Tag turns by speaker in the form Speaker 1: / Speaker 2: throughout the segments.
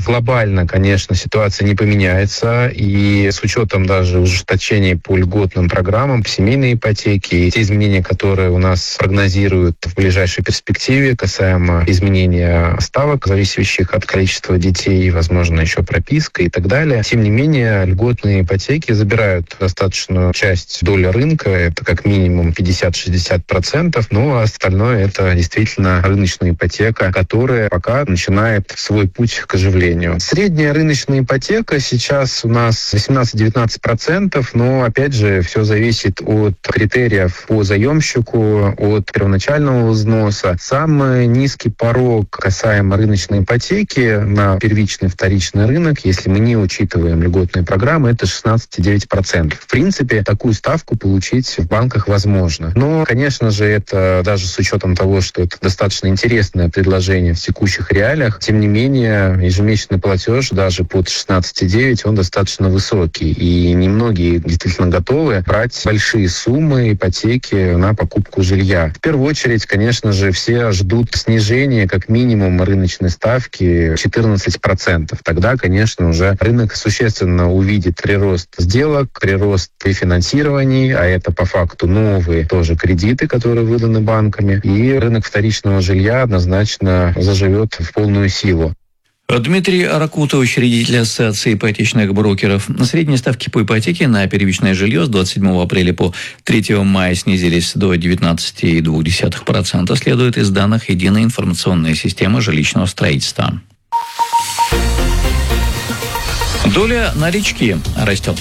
Speaker 1: глобально, конечно, ситуация не поменяется, и с учетом даже ужесточения по льготным программам, по семейной ипотеке, и те изменения, которые у нас прогнозируют в ближайшей перспективе касаемо изменения ставок, зависящих от количества детей, возможно, еще прописка и так далее. Тем не менее, льготные ипотеки забирают достаточную часть доли рынка, это как минимум 50-60%, но остальное это действительно рыночная ипотека, которая пока начинает свой путь к оживлению. Средняя рыночная ипотека сейчас у нас 18-19%, но, опять же, все зависит от критериев по заемщику, от первоначального взноса. Самый низкий порог касаемо рыночной ипотеки на первичный, вторичный рынок, если мы не учитываем льготные программы, это 16,9%. В принципе, такую ставку получить в банках возможно. Но, конечно же, это даже с учетом того, что это достаточно интересное предложение в текущих реалиях, тем не менее, ежемесячный платеж даже под 16,9, он достаточно высокий. И немногие действительно готовы брать большие суммы ипотеки на покупку жилья. В первую очередь, конечно же, все ждут снижения как минимум рыночной ставки 14%. Тогда, конечно, уже рынок существенно увидит прирост сделок, прирост рефинансирований, а это по факту новые тоже кредиты, которые выданы банками, и рынок вторичного жилья однозначно заживет в полную силу.
Speaker 2: Дмитрий Аракута, учредитель Ассоциации ипотечных брокеров. Средние ставки по ипотеке на первичное жилье с 27 апреля по 3 мая снизились до 19,2%, следует из данных Единой информационной системы жилищного строительства. Доля налички растет.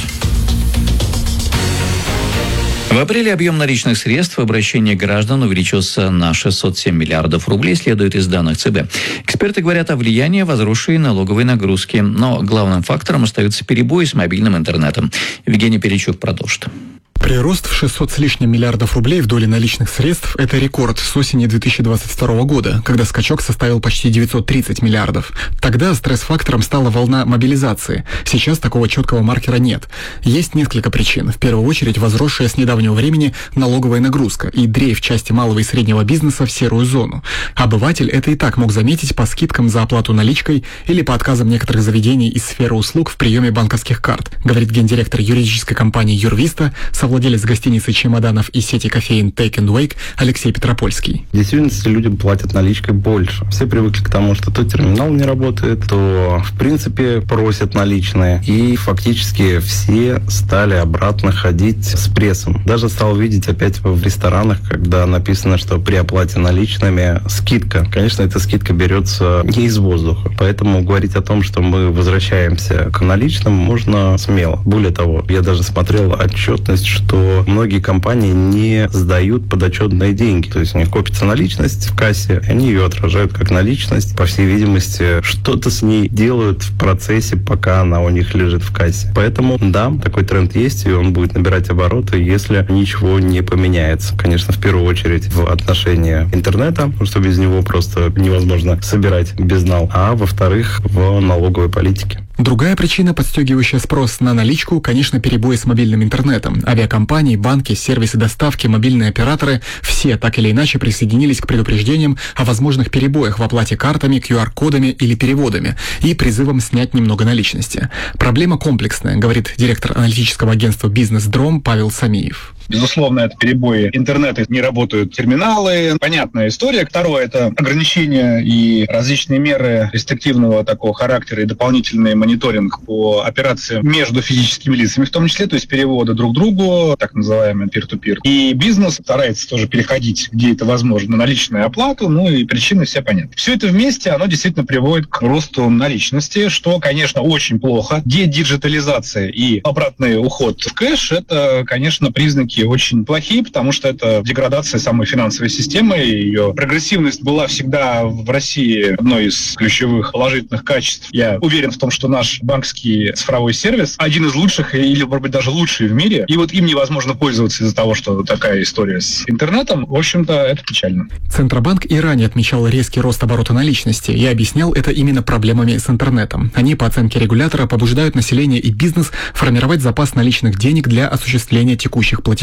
Speaker 2: В апреле объем наличных средств в обращении граждан увеличился на 607 миллиардов рублей, следует из данных ЦБ. Эксперты говорят о влиянии возросшей налоговой нагрузки, но главным фактором остаются перебои с мобильным интернетом. Евгений Перечук продолжит.
Speaker 3: Прирост в 600 с лишним миллиардов рублей в доле наличных средств – это рекорд с осени 2022 года, когда скачок составил почти 930 миллиардов. Тогда стресс-фактором стала волна мобилизации. Сейчас такого четкого маркера нет. Есть несколько причин. В первую очередь, возросшая с недавнего времени налоговая нагрузка и дрейф части малого и среднего бизнеса в серую зону. Обыватель это и так мог заметить по скидкам за оплату наличкой или по отказам некоторых заведений из сферы услуг в приеме банковских карт, говорит гендиректор юридической компании «Юрвиста», совладелец гостиницы «Чемоданов» и сети кофеин «Take and Wake» Алексей Петропольский.
Speaker 4: В действительности люди платят наличкой больше. Все привыкли к тому, что то терминал не работает, то, в принципе, просят наличные. И фактически все стали обратно ходить с прессом. Даже стал видеть опять в ресторанах, когда написано, что при оплате наличными скидка. Конечно, эта скидка берется не из воздуха. Поэтому говорить о том, что мы возвращаемся к наличным, можно смело. Более того, я даже смотрел отчетность, что многие компании не сдают подотчетные деньги. То есть у них копится наличность в кассе, они ее отражают как наличность. По всей видимости, что-то с ней делают в процессе, пока она у них лежит в кассе. Поэтому, да, такой тренд есть, и он будет набирать обороты, если ничего не поменяется. Конечно, в первую очередь в отношении интернета, потому что без него просто невозможно собирать безнал. А во-вторых, в налоговой политике.
Speaker 3: Другая причина, подстегивающая спрос на наличку, конечно, перебои с мобильным интернетом. Авиакомпании, банки, сервисы доставки, мобильные операторы – все так или иначе присоединились к предупреждениям о возможных перебоях в оплате картами, QR-кодами или переводами и призывам снять немного наличности. Проблема комплексная, говорит директор аналитического агентства «Бизнес-Дром» Павел Самиев.
Speaker 5: Безусловно, это перебои интернета, не работают терминалы. Понятная история. Второе – это ограничения и различные меры рестриктивного такого характера и дополнительный мониторинг по операциям между физическими лицами, в том числе, то есть переводы друг другу, так называемый peer-to-peer. И бизнес старается тоже переходить, где это возможно, на наличную оплату, ну и причины все понятны. Все это вместе, оно действительно приводит к росту наличности, что, конечно, очень плохо. Дедиджитализация и обратный уход в кэш – это, конечно, признаки очень плохие, потому что это деградация самой финансовой системы. Ее прогрессивность была всегда в России одной из ключевых положительных качеств. Я уверен в том, что наш банковский цифровой сервис один из лучших или, может быть, даже лучший в мире. И вот им невозможно пользоваться из-за того, что такая история с интернетом. В общем-то, это печально.
Speaker 3: Центробанк и ранее отмечал резкий рост оборота наличности и объяснял это именно проблемами с интернетом. Они, по оценке регулятора, побуждают население и бизнес формировать запас наличных денег для осуществления текущих платежей.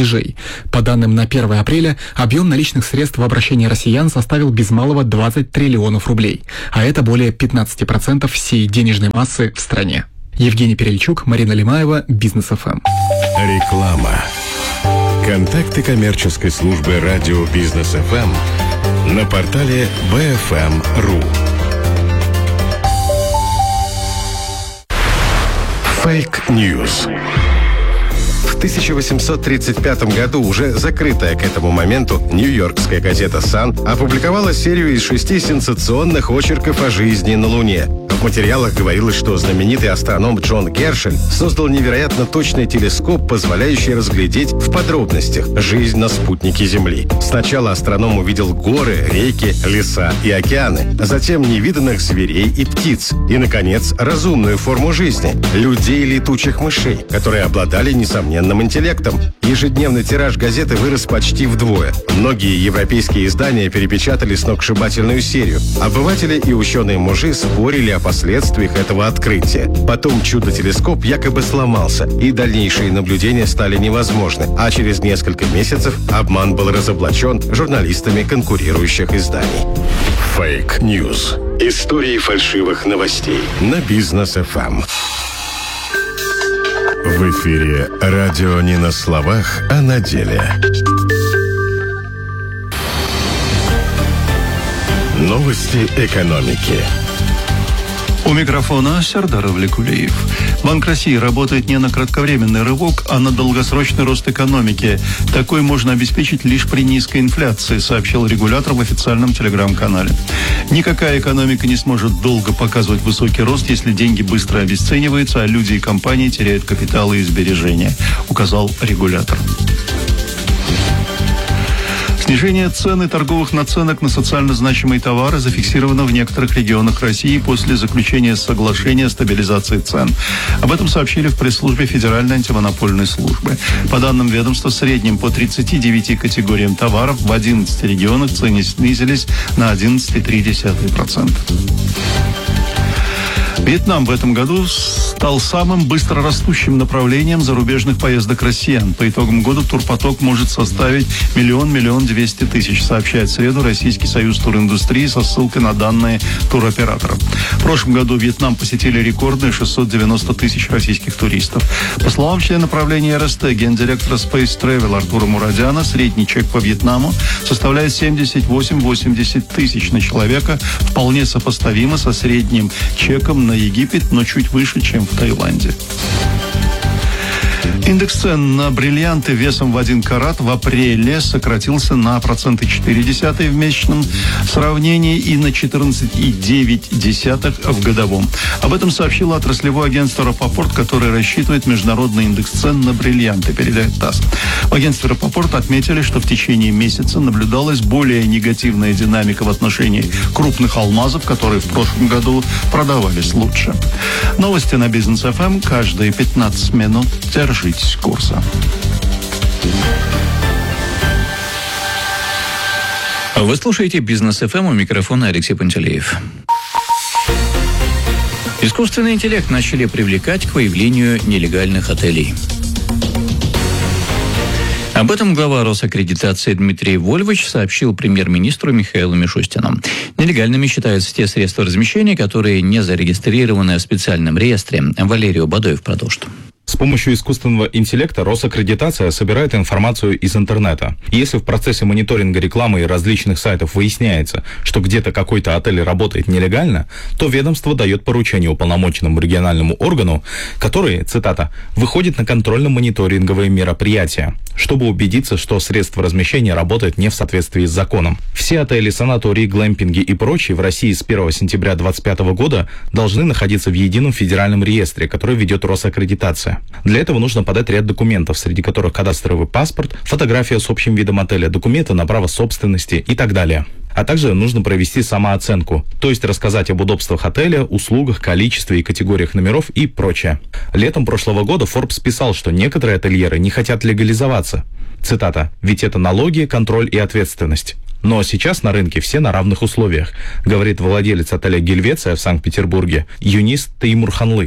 Speaker 3: платежей. По данным на 1 апреля, объем наличных средств в обращении россиян составил без малого 20 триллионов рублей, а это более 15% всей денежной массы в стране. Евгений Перельчук, Марина Лимаева, Бизнес ФМ.
Speaker 6: Реклама. Контакты коммерческой службы радио Бизнес ФМ на портале bfm.ru. Fake News. В 1835 году уже закрытая к этому моменту нью-йоркская газета «Сан» опубликовала серию из 6 сенсационных очерков о жизни на Луне. В материалах говорилось, что знаменитый астроном Джон Гершель создал невероятно точный телескоп, позволяющий разглядеть в подробностях жизнь на спутнике Земли. Сначала астроном увидел горы, реки, леса и океаны, а затем невиданных зверей и птиц, и, наконец, разумную форму жизни – людей летучих мышей, которые обладали несомненным интеллектом. Ежедневный тираж газеты вырос почти вдвое. Многие европейские издания перепечатали сногсшибательную серию. Обыватели и ученые-мужи спорили о последствиях этого открытия. Потом чудо-телескоп якобы сломался, и дальнейшие наблюдения стали невозможны. А через несколько месяцев обман был разоблачен журналистами конкурирующих изданий. Fake News. Истории фальшивых новостей на Бизнес ФМ. В эфире радио не на словах, а на деле. Новости экономики.
Speaker 7: У микрофона Сардар Авликулиев. Банк России работает не на кратковременный рывок, а на долгосрочный рост экономики. Такой можно обеспечить лишь при низкой инфляции, сообщил регулятор в официальном телеграм-канале. Никакая экономика не сможет долго показывать высокий рост, если деньги быстро обесцениваются, а люди и компании теряют капиталы и сбережения, указал регулятор. Снижение цен и торговых наценок на социально значимые товары зафиксировано в некоторых регионах России после заключения соглашения о стабилизации цен. Об этом сообщили в пресс-службе Федеральной антимонопольной службы. По данным ведомства, в среднем по 39 категориям товаров в 11 регионах цены снизились на 11,3%. Вьетнам в этом году стал самым быстрорастущим направлением зарубежных поездок россиян. По итогам года турпоток может составить 1 200 000, сообщает в среду Российский союз туриндустрии со ссылкой на данные туроператоров. В прошлом году Вьетнам посетили рекордные 690 000 российских туристов. По словам члена правления РСТ, гендиректора Space Travel Артура Мурадяна, средний чек по Вьетнаму составляет 78-80 тысяч на человека, вполне сопоставимо со средним чеком на Египет, но чуть выше, чем в Таиланде. Индекс цен на бриллианты весом в 1 карат в апреле сократился на 0,4% в месячном сравнении и на 14,9% в годовом. Об этом сообщило отраслевое агентство «Рапопорт», которое рассчитывает международный индекс цен на бриллианты, передает ТАСС. В агентстве «Рапопорт» отметили, что в течение месяца наблюдалась более негативная динамика в отношении крупных алмазов, которые в прошлом году продавались лучше. Новости на Бизнес ФМ каждые 15 минут. Держитесь курса.
Speaker 2: Вы слушаете Бизнес ФМ, у микрофона Алексей Пантелеев. Искусственный интеллект начали привлекать к выявлению нелегальных отелей. Об этом глава Росаккредитации Дмитрий Вольвич сообщил премьер-министру Михаилу Мишустину. Нелегальными считаются те средства размещения, которые не зарегистрированы в специальном реестре. Валерий Бадоев продолжит.
Speaker 8: С помощью искусственного интеллекта Росаккредитация собирает информацию из интернета. Если в процессе мониторинга рекламы и различных сайтов выясняется, что где-то какой-то отель работает нелегально, то ведомство дает поручение уполномоченному региональному органу, который, цитата, «выходит на контрольно-мониторинговые мероприятия, чтобы убедиться, что средства размещения работают не в соответствии с законом». Все отели, санатории, глэмпинги и прочие в России с 1 сентября 2025 года должны находиться в едином федеральном реестре, который ведет Росаккредитация. Для этого нужно подать ряд документов, среди которых кадастровый паспорт, фотография с общим видом отеля, документы на право собственности и так далее. А также нужно провести самооценку, то есть рассказать об удобствах отеля, услугах, количестве и категориях номеров и прочее. Летом прошлого года Forbes писал, что некоторые ательеры не хотят легализоваться. Цитата, «ведь это налоги, контроль и ответственность». Но сейчас на рынке все на равных условиях, говорит владелец отеля «Гельвеция» в Санкт-Петербурге Юнис Теймурханлы.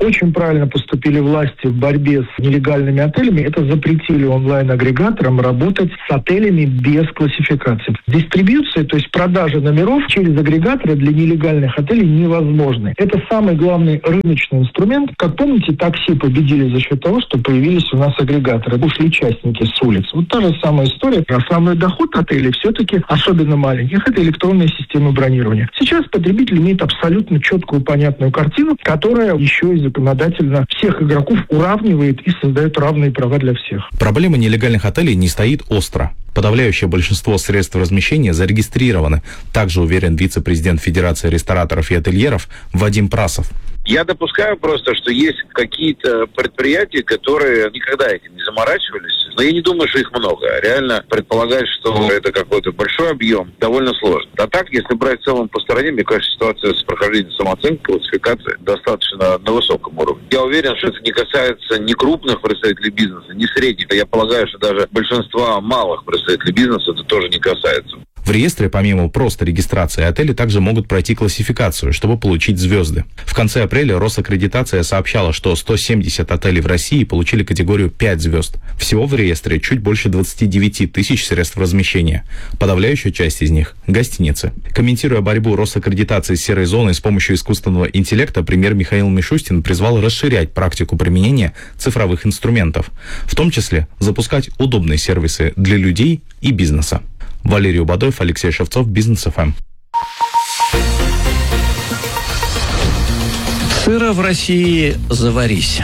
Speaker 9: Очень правильно поступили власти в борьбе с нелегальными отелями. Это запретили онлайн-агрегаторам работать с отелями без классификации. Дистрибьюция, то есть продажа номеров через агрегаторы для нелегальных отелей невозможны. Это самый главный рыночный инструмент. Как помните, такси победили за счет того, что появились у нас агрегаторы. Ушли частники с улиц. Вот та же самая история. Основной доход отелей все-таки, особенно маленьких, это электронная система бронирования. Сейчас потребитель имеет абсолютно четкую, понятную картину, которая еще и законодательно всех игроков уравнивает и создает равные права для всех.
Speaker 8: Проблема нелегальных отелей не стоит остро. Подавляющее большинство средств размещения зарегистрированы, также уверен вице-президент Федерации рестораторов и ательеров Вадим Прасов.
Speaker 10: Я допускаю просто, что есть какие-то предприятия, которые никогда этим не заморачивались, но я не думаю, что их много. Реально предполагать, что это какой-то большой объем, довольно сложно. А так, если брать в целом по стороне, мне кажется, ситуация с прохождением самооценки, классификации достаточно на высоком уровне. Я уверен, что это не касается ни крупных представителей бизнеса, ни средних. Я полагаю, что даже большинства малых представителей бизнеса это тоже не касается.
Speaker 8: В реестре, помимо просто регистрации, отели также могут пройти классификацию, чтобы получить звезды. В конце апреля Росаккредитация сообщала, что 170 отелей в России получили категорию 5 звезд. Всего в реестре чуть больше 29 тысяч средств размещения. Подавляющая часть из них – гостиницы. Комментируя борьбу Росаккредитации с серой зоной с помощью искусственного интеллекта, премьер Михаил Мишустин призвал расширять практику применения цифровых инструментов, в том числе запускать удобные сервисы для людей и бизнеса. Валерий Убадоев, Алексей Шевцов, Бизнес ФМ.
Speaker 2: Сыра в России заварись.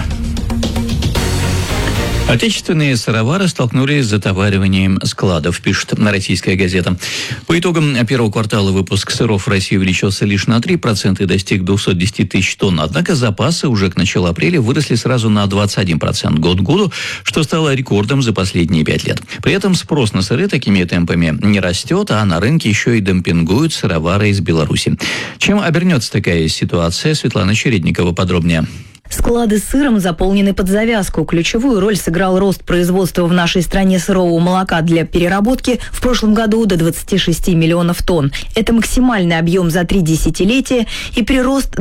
Speaker 2: Отечественные сыровары столкнулись с затовариванием складов, пишет российская газета. По итогам первого квартала выпуск сыров в России увеличился лишь на 3% и достиг 210 тысяч тонн. Однако запасы уже к началу апреля выросли сразу на 21% год к году, что стало рекордом за последние 5 лет. При этом спрос на сыры такими темпами не растет, а на рынке еще и демпингуют сыровары из Беларуси. Чем обернется такая ситуация? Светлана Чередникова подробнее.
Speaker 11: Склады с сыром заполнены под завязку. Ключевую роль сыграл рост производства в нашей стране сырого молока для переработки в прошлом году до 26 миллионов тонн. Это максимальный объем за 3 десятилетия и прирост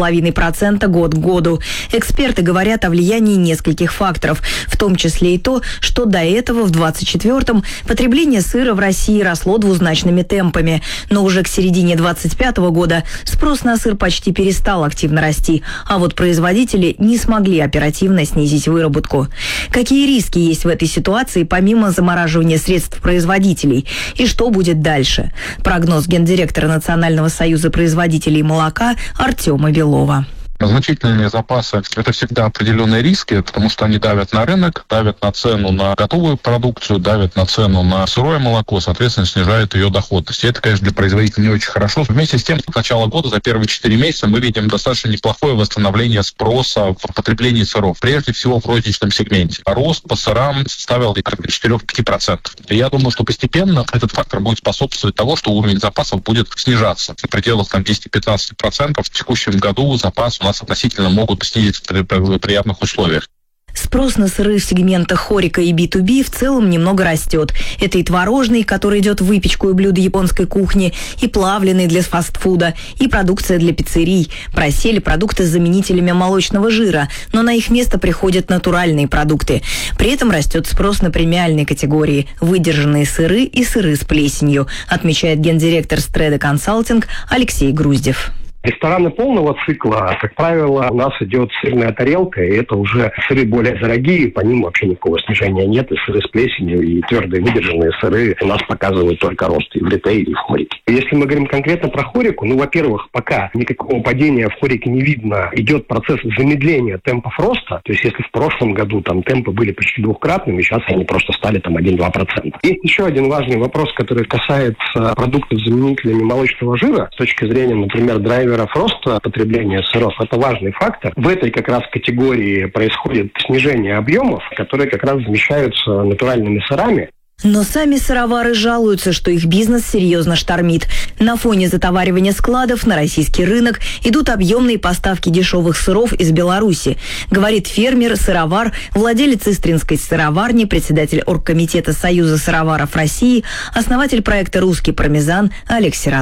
Speaker 11: 2,5% год к году. Эксперты говорят о влиянии нескольких факторов, в том числе и то, что до этого в 2024-м потребление сыра в России росло двузначными темпами. Но уже к середине 2025 года спрос на сыр почти перестал активно расти, а вот производители не смогли оперативно снизить выработку. Какие риски есть в этой ситуации, помимо замораживания средств производителей? И что будет дальше? Прогноз гендиректора Национального союза производителей молока Артема Белова.
Speaker 12: Значительные запасы – это всегда определенные риски, потому что они давят на рынок, давят на цену на готовую продукцию, давят на цену на сырое молоко, соответственно, снижает ее доходность. И это, конечно, для производителя не очень хорошо. Вместе с тем, с начала года, за первые 4 месяца, мы видим достаточно неплохое восстановление спроса в потреблении сыров, прежде всего в розничном сегменте. Рост по сырам составил 4-5%. И я думаю, что постепенно этот фактор будет способствовать тому, что уровень запасов будет снижаться. В пределах 10-15%. В текущем году запас у нас относительно могут снизиться при приятных условиях.
Speaker 11: Спрос на сыры в сегментах хорика и B2B в целом немного растет. Это и творожный, который идет в выпечку и блюда японской кухни, и плавленый для фастфуда, и продукция для пиццерий. Просели продукты с заменителями молочного жира, но на их место приходят натуральные продукты. При этом растет спрос на премиальные категории – выдержанные сыры и сыры с плесенью, отмечает гендиректор Стреда Консалтинг Алексей Груздев.
Speaker 13: Рестораны полного цикла, как правило, у нас идет сырная тарелка, и это уже сыры более дорогие, по ним вообще никакого снижения нет, и сыры с плесенью, и твердые выдержанные сыры у нас показывают только рост и в ритейле, и в хорике. Если мы говорим конкретно про хорику, во-первых, пока никакого падения в хорике не видно, идет процесс замедления темпов роста, то есть если в прошлом году там темпы были почти двухкратными, сейчас они просто стали там 1-2%. Есть еще один важный вопрос, который касается продуктов с заменителями молочного жира, с точки зрения, например, драйверов роста потребления сыров. Это важный фактор. В этой как раз категории происходит снижение объемов, которые как раз замещаются натуральными сырами.
Speaker 11: Но сами сыровары жалуются, что их бизнес серьезно штормит. На фоне затоваривания складов на российский рынок идут объемные поставки дешевых сыров из Беларуси, говорит фермер-сыровар, владелец Истринской сыроварни, председатель оргкомитета Союза сыроваров России, основатель проекта «Русский пармезан» Олег Сирота.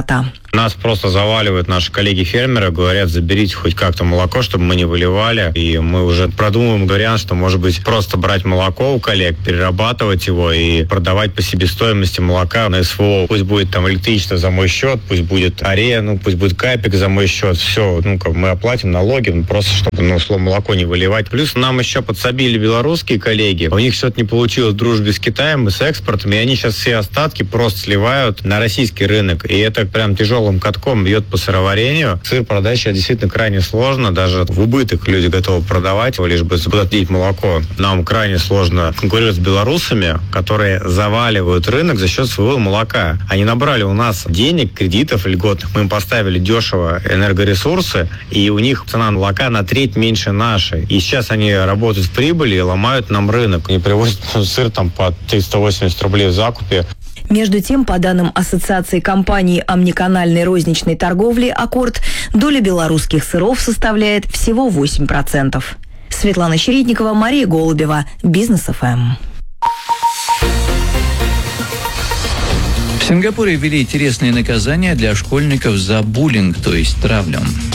Speaker 14: Нас просто заваливают наши коллеги-фермеры, говорят, заберите хоть как-то молоко, чтобы мы не выливали. И мы уже продумываем вариант, что, может быть, просто брать молоко у коллег, перерабатывать его и продавать по себестоимости молока на СВО. Пусть будет там электричество за мой счет, пусть будет АРЕ, пусть будет Капик за мой счет. Все, мы оплатим налоги, просто чтобы, слово молоко не выливать. Плюс нам еще подсобили белорусские коллеги. У них что-то не получилось в дружбе с Китаем и с экспортом, и они сейчас все остатки просто сливают на российский рынок. И это прям тяжелым катком бьет по сыроварению. Сыр продать сейчас действительно крайне сложно. Даже в убыток люди готовы продавать, лишь бы заплатить молоко. Нам крайне сложно конкурировать с белорусами, которые заваливают рынок за счет своего молока. Они набрали у нас денег, кредитов льготных. Мы им поставили дешево энергоресурсы, и у них цена молока на треть меньше нашей. И сейчас они работают в прибыли и ломают нам рынок. Они привозят сыр там по 380 рублей в закупе.
Speaker 11: Между тем, по данным Ассоциации компаний омниканальной розничной торговли «Аккорд», доля белорусских сыров составляет всего 8%. Светлана Щеретникова, Мария Голубева, Бизнес ФМ.
Speaker 2: В Сингапуре ввели интересные наказания для школьников за буллинг, то есть травлю.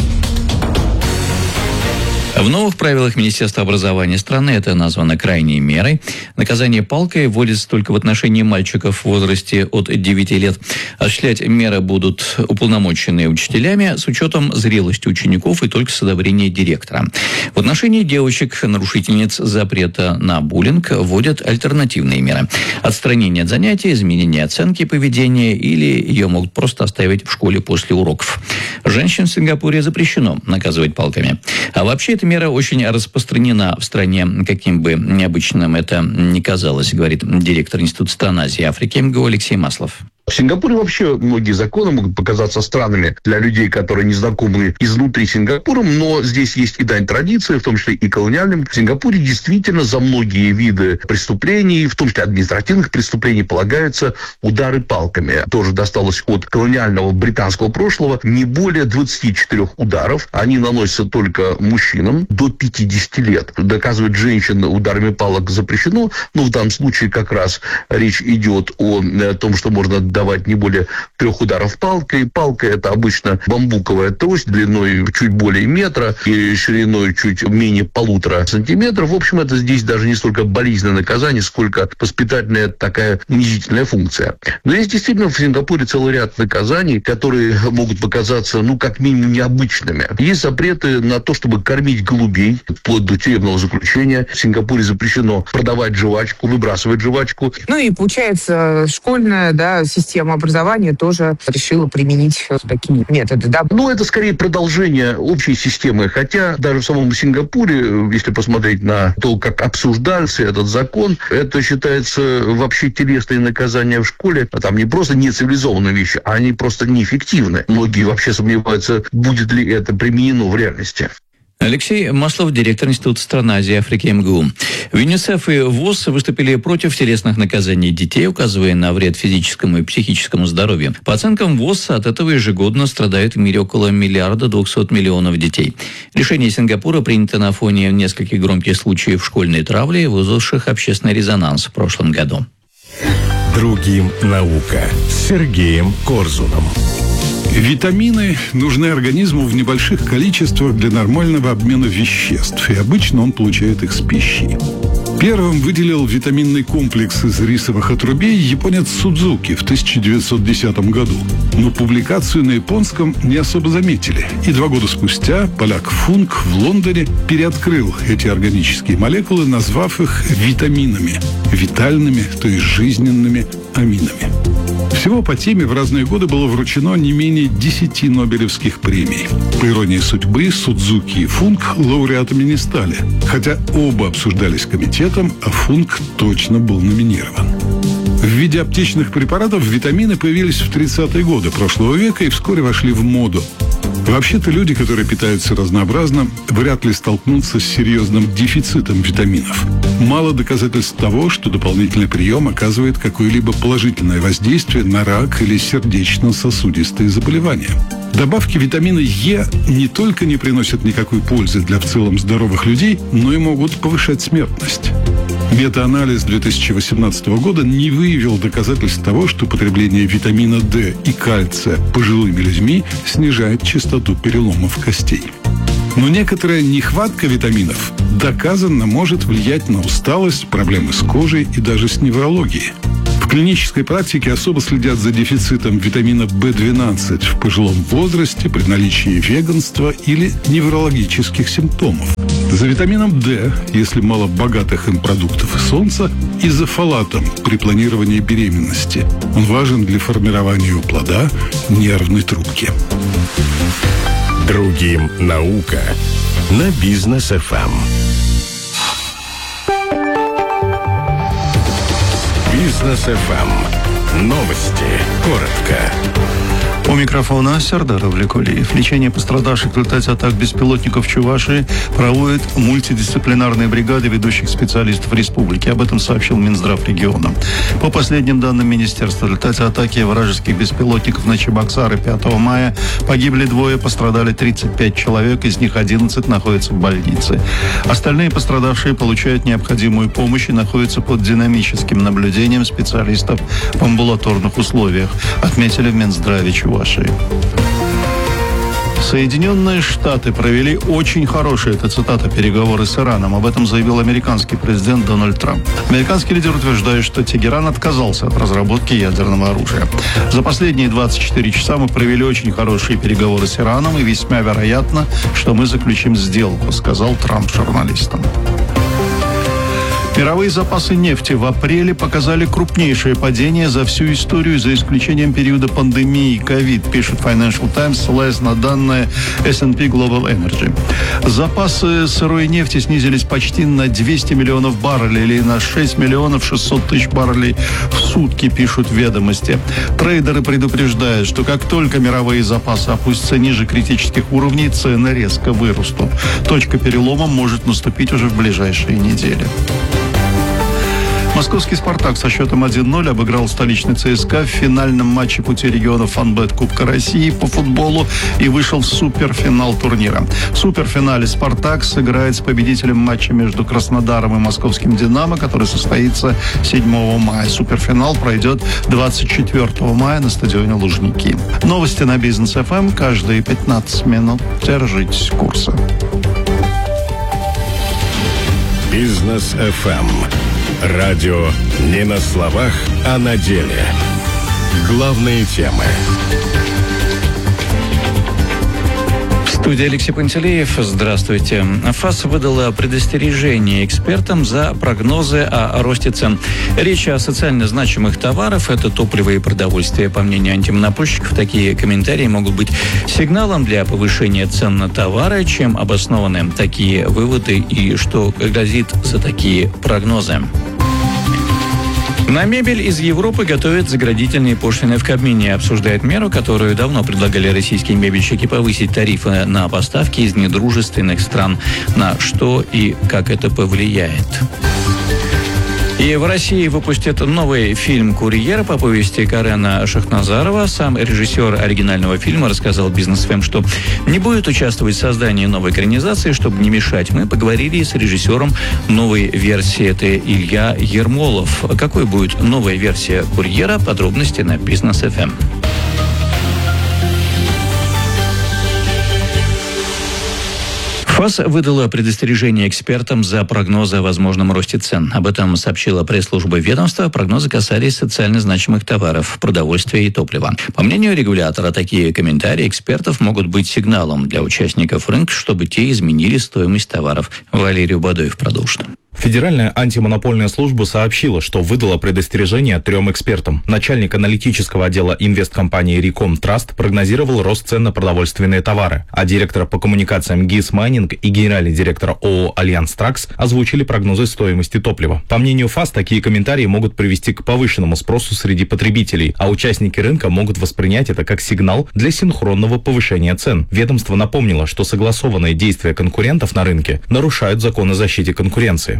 Speaker 2: В новых правилах Министерства образования страны это названо крайней мерой. Наказание палкой вводится только в отношении мальчиков в возрасте от 9 лет. Осуществлять меры будут уполномоченные учителями с учетом зрелости учеников и только с одобрения директора. В отношении девочек, нарушительниц запрета на буллинг, вводят альтернативные меры. Отстранение от занятий, изменение оценки поведения или ее могут просто оставить в школе после уроков. Женщин в Сингапуре запрещено наказывать палками. А вообще эта мера очень распространена в стране, каким бы необычным это ни казалось, говорит директор Института Стан-Азии и Африки МГУ Алексей Маслов.
Speaker 15: В Сингапуре вообще многие законы могут показаться странными для людей, которые не знакомы изнутри Сингапуром, но здесь есть и дань традиции, в том числе и колониальным. В Сингапуре действительно за многие виды преступлений, в том числе административных преступлений, полагаются удары палками. Тоже досталось от колониального британского прошлого не более 24 ударов. Они наносятся только мужчинам до 50 лет. Доказывать женщин ударами палок запрещено, но в данном случае как раз речь идет о том, что можно давать не более 3 ударов палкой. Палка – это обычно бамбуковая трость длиной чуть более метра и шириной чуть менее 1,5 сантиметров. В общем, это здесь даже не столько болезненное наказание, сколько воспитательная такая унизительная функция. Но есть действительно в Сингапуре целый ряд наказаний, которые могут показаться, как минимум, необычными. Есть запреты на то, чтобы кормить голубей, вплоть до тюремного заключения. В Сингапуре запрещено продавать жвачку, выбрасывать жвачку.
Speaker 16: И получается, школьная, система образования тоже решила применить такие методы, да?
Speaker 15: Это скорее продолжение общей системы. Хотя даже в самом Сингапуре, если посмотреть на то, как обсуждался этот закон, это считается вообще телесные наказания в школе. Там не просто нецивилизованные вещи, а они просто неэффективны. Многие вообще сомневаются, будет ли это применено в реальности.
Speaker 2: Алексей Маслов, директор Института Стан-Азии и Африки МГУ. ЮНИСЕФ и ВОЗ выступили против телесных наказаний детей, указывая на вред физическому и психическому здоровью. По оценкам ВОЗ, от этого ежегодно страдают в мире около 1 200 000 000 детей. Решение Сингапура принято на фоне нескольких громких случаев школьной травли, вызвавших общественный резонанс в прошлом году.
Speaker 6: Другим наука с Сергеем Корзуном.
Speaker 17: Витамины нужны организму в небольших количествах для нормального обмена веществ, и обычно он получает их с пищей. Первым выделил витаминный комплекс из рисовых отрубей японец Судзуки в 1910 году. Но публикацию на японском не особо заметили. И 2 года спустя поляк Функ в Лондоне переоткрыл эти органические молекулы, назвав их витаминами. Витальными, то есть жизненными аминами. Всего по теме в разные годы было вручено не менее 10 нобелевских премий. По иронии судьбы, Судзуки и Функ лауреатами не стали. Хотя оба обсуждались комитетом, а Функ точно был номинирован. В виде аптечных препаратов витамины появились в 30-е годы прошлого века и вскоре вошли в моду. Вообще-то люди, которые питаются разнообразно, вряд ли столкнутся с серьезным дефицитом витаминов. Мало доказательств того, что дополнительный прием оказывает какое-либо положительное воздействие на рак или сердечно-сосудистые заболевания. Добавки витамина Е не только не приносят никакой пользы для в целом здоровых людей, но и могут повышать смертность. Метаанализ 2018 года не выявил доказательств того, что потребление витамина D и кальция пожилыми людьми снижает частоту переломов костей. Но некоторая нехватка витаминов доказанно может влиять на усталость, проблемы с кожей и даже с неврологией. В клинической практике особо следят за дефицитом витамина B12 в пожилом возрасте при наличии веганства или неврологических симптомов. За витамином D, если мало богатых им продуктов и солнца, и за фолатом при планировании беременности. Он важен для формирования у плода нервной трубки.
Speaker 6: Другим наука на Бизнес ФМ. Бизнес ФМ. Новости. Коротко.
Speaker 7: У микрофона Сердар Авлекулиев. Лечение пострадавших в результате атак беспилотников в Чувашии проводят мультидисциплинарные бригады ведущих специалистов республики. Об этом сообщил Минздрав региона. По последним данным министерства, в результате атаки вражеских беспилотников на Чебоксары 5 мая погибли 2, пострадали 35 человек, из них 11 находятся в больнице. Остальные пострадавшие получают необходимую помощь и находятся под динамическим наблюдением специалистов в амбулаторных условиях, отметили в Минздраве Чувашии. Соединенные Штаты провели очень хорошие, это цитата, переговоры с Ираном. Об этом заявил американский президент Дональд Трамп. Американский лидер утверждает, что Тегеран отказался от разработки ядерного оружия. За последние 24 часа мы провели очень хорошие переговоры с Ираном, и весьма вероятно, что мы заключим сделку, сказал Трамп журналистам. Мировые запасы нефти в апреле показали крупнейшее падение за всю историю, за исключением периода пандемии COVID, пишет Financial Times, ссылаясь на данные S&P Global Energy. Запасы сырой нефти снизились почти на 200 миллионов баррелей или на 6 миллионов 600 тысяч баррелей в сутки, пишут ведомости. Трейдеры предупреждают, что как только мировые запасы опустятся ниже критических уровней, цены резко вырастут. Точка перелома может наступить уже в ближайшие недели. Московский «Спартак» со счетом 1-0 обыграл столичный ЦСКА в финальном матче пути регионов «Фанбет» Кубка России по футболу и вышел в суперфинал турнира. В суперфинале «Спартак» сыграет с победителем матча между Краснодаром и московским «Динамо», который состоится 7 мая. Суперфинал пройдет 24 мая на стадионе Лужники. Новости на Бизнес ФМ каждые 15 минут. Держитесь курса.
Speaker 6: Бизнес ФМ. Радио не на словах, а на деле. Главные темы.
Speaker 2: В студии Алексей Пантелеев. Здравствуйте. ФАС выдала предостережение экспертам за прогнозы о росте цен. Речь о социально значимых товарах, это топливо и продовольствие. По мнению антимонопольщиков, такие комментарии могут быть сигналом для повышения цен на товары. Чем обоснованы такие выводы и что грозит за такие прогнозы? На мебель из Европы готовят заградительные пошлины в Кабмине. Обсуждает меру, которую давно предлагали российские мебельщики, повысить тарифы на поставки из недружественных стран. На что и как это повлияет? И в России выпустят новый фильм «Курьер» по повести Карена Шахназарова. Сам режиссер оригинального фильма рассказал Бизнес ФМ, что не будет участвовать в создании новой экранизации, чтобы не мешать. Мы поговорили с режиссером новой версии. Это Илья Ермолов. Какой будет новая версия «Курьера»? Подробности на Бизнес ФМ. ФАС выдала предостережение экспертам за прогнозы о возможном росте цен. Об этом сообщила пресс-служба ведомства. Прогнозы касались социально значимых товаров, продовольствия и топлива. По мнению регулятора, такие комментарии экспертов могут быть сигналом для участников рынка, чтобы те изменили стоимость товаров. Валерий Бадоев продолжит.
Speaker 8: Федеральная антимонопольная служба сообщила, что выдала предостережение 3 экспертам. Начальник аналитического отдела инвесткомпании Recom Trust прогнозировал рост цен на продовольственные товары, а директор по коммуникациям GIS Mining и генеральный директор ООО «Альянс Тракс» озвучили прогнозы стоимости топлива. По мнению ФАС, такие комментарии могут привести к повышенному спросу среди потребителей, а участники рынка могут воспринять это как сигнал для синхронного повышения цен. Ведомство напомнило, что согласованные действия конкурентов на рынке нарушают закон о защите конкуренции.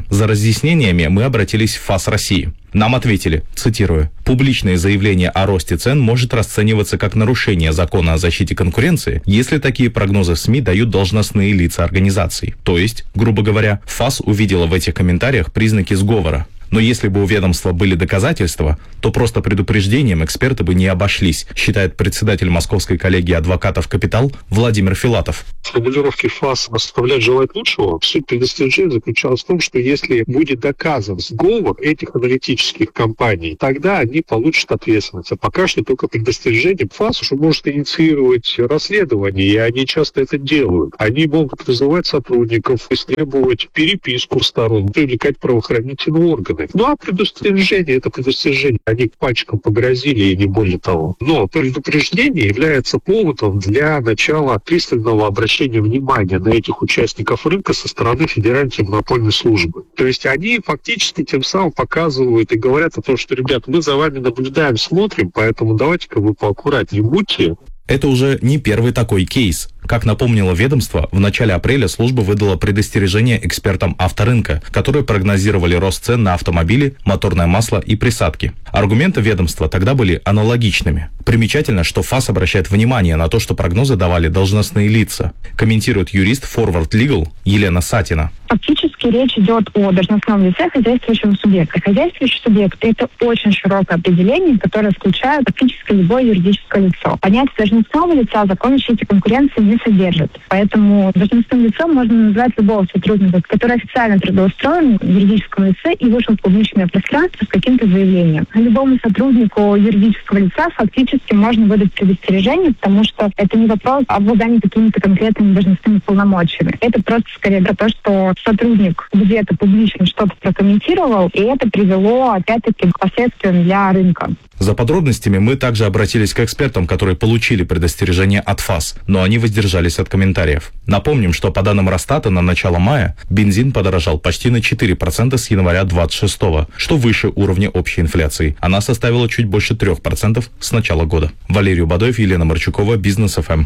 Speaker 8: За разъяснениями мы обратились в ФАС России. Нам ответили, цитирую, «Публичное заявление о росте цен может расцениваться как нарушение закона о защите конкуренции, если такие прогнозы в СМИ дают должностные лица организаций». То есть, грубо говоря, ФАС увидела в этих комментариях признаки сговора. Но если бы у ведомства были доказательства, то просто предупреждением эксперты бы не обошлись, считает председатель Московской коллегии адвокатов «Капитал» Владимир Филатов.
Speaker 18: Формулировки ФАС оставлять желать лучшего. Суть предостережения заключалась в том, что если будет доказан сговор этих аналитических компаний, тогда они получат ответственность. А пока что только предостережение. ФАС уже может инициировать расследование, и они часто это делают. Они могут призывать сотрудников, требовать переписку сторон, привлекать правоохранительные органы. Ну а предостережение — это предостережение. Они пальчиком погрозили, и не более того. Но предупреждение является поводом для начала пристального обращения внимания на этих участников рынка со стороны Федеральной антимонопольной службы. То есть они фактически тем самым показывают и говорят о том, что, ребят, мы за вами наблюдаем, смотрим, поэтому давайте-ка вы поаккуратнее будьте.
Speaker 8: Это уже не первый такой кейс. Как напомнило ведомство, в начале апреля служба выдала предостережение экспертам авторынка, которые прогнозировали рост цен на автомобили, моторное масло и присадки. Аргументы ведомства тогда были аналогичными. Примечательно, что ФАС обращает внимание на то, что прогнозы давали должностные лица, комментирует юрист Forward Legal Елена Сатина.
Speaker 19: Фактически речь идет о должностном лице хозяйствующего субъекта. Хозяйствующий субъект – это очень широкое определение, которое включает фактически любое юридическое лицо. Понятие должностного лица закон о защите конкуренции не содержит. Поэтому должностным лицом можно назвать любого сотрудника, который официально трудоустроен в юридическом лице и вышел в публичное пространство с каким-то заявлением. Любому сотруднику юридического лица фактически можно выдать предостережение, потому что это не вопрос об обладании какими-то конкретными должностными полномочиями. Это просто скорее про то, что сотрудник где-то публично что-то прокомментировал, и это привело, опять-таки, к последствиям для рынка.
Speaker 8: За подробностями мы также обратились к экспертам, которые получили предостережение от ФАС, но они воздержались от комментариев. Напомним, что по данным Росстата на начало мая бензин подорожал почти на 4% с января 26-го, что выше уровня общей инфляции. Она составила чуть больше 3% с начала года. Валерий Бадоев, Елена Марчукова, Бизнес ФМ.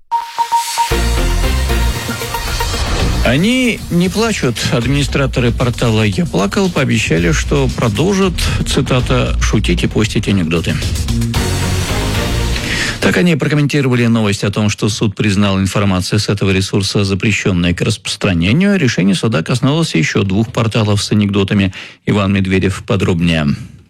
Speaker 2: Они не плачут. Администраторы портала «Я плакал» пообещали, что продолжат, цитата, «шутить и постить анекдоты». Так они прокомментировали новость о том, что суд признал информацию с этого ресурса запрещенной к распространению. Решение суда коснулось еще 2 порталов с анекдотами. Иван Медведев подробнее.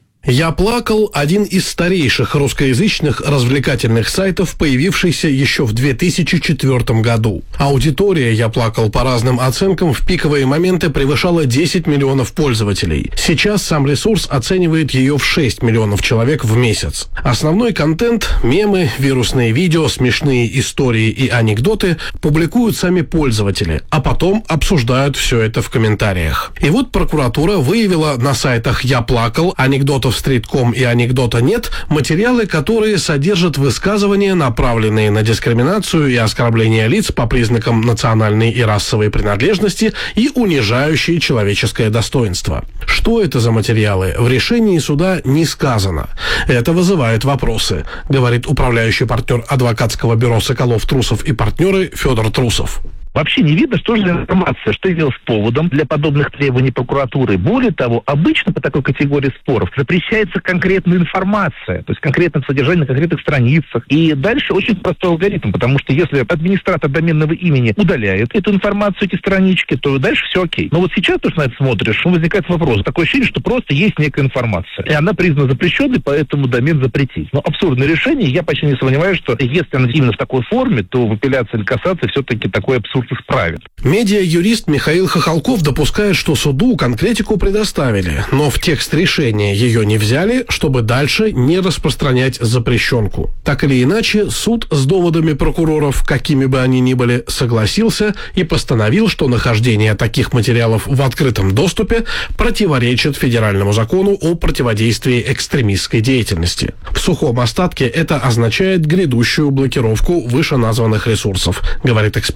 Speaker 20: «Я плакал» – один из старейших русскоязычных развлекательных сайтов, появившийся еще в 2004 году. Аудитория «Я плакал» по разным оценкам в пиковые моменты превышала 10 миллионов пользователей. Сейчас сам ресурс оценивает ее в 6 миллионов человек в месяц. Основной контент – мемы, вирусные видео, смешные истории и анекдоты – публикуют сами пользователи, а потом обсуждают все это в комментариях. И вот прокуратура выявила на сайтах «Я плакал», анекдотов Стрит.ком и анекдота нет материалы, которые содержат высказывания, направленные на дискриминацию и оскорбление лиц по признакам национальной и расовой принадлежности и унижающие человеческое достоинство. Что это за материалы, в решении суда не сказано. Это вызывает вопросы, говорит управляющий партнер адвокатского бюро «Соколов, Трусов и партнеры» Федор Трусов.
Speaker 21: Вообще не видно, что же за информация, что явилось поводом для подобных требований прокуратуры. Более того, обычно по такой категории споров запрещается конкретная информация, то есть конкретное содержание на конкретных страницах. И дальше очень простой алгоритм, потому что если администратор доменного имени удаляет эту информацию, эти странички, то дальше все окей. Но вот сейчас, то, что на это смотришь, возникает вопрос. Такое ощущение, что просто есть некая информация. И она признана запрещенной, поэтому домен запретить. Но абсурдное решение, я почти не сомневаюсь, что если она именно в такой форме, то в апелляции или кассации все-таки такой абсурд исправит.
Speaker 20: Медиа-юрист Михаил Хохолков допускает, что суду конкретику предоставили, но в текст решения ее не взяли, чтобы дальше не распространять запрещенку. Так или иначе, суд с доводами прокуроров, какими бы они ни были, согласился и постановил, что нахождение таких материалов в открытом доступе противоречит федеральному закону о противодействии экстремистской деятельности. В сухом остатке это означает грядущую блокировку вышеназванных ресурсов, говорит эксперт.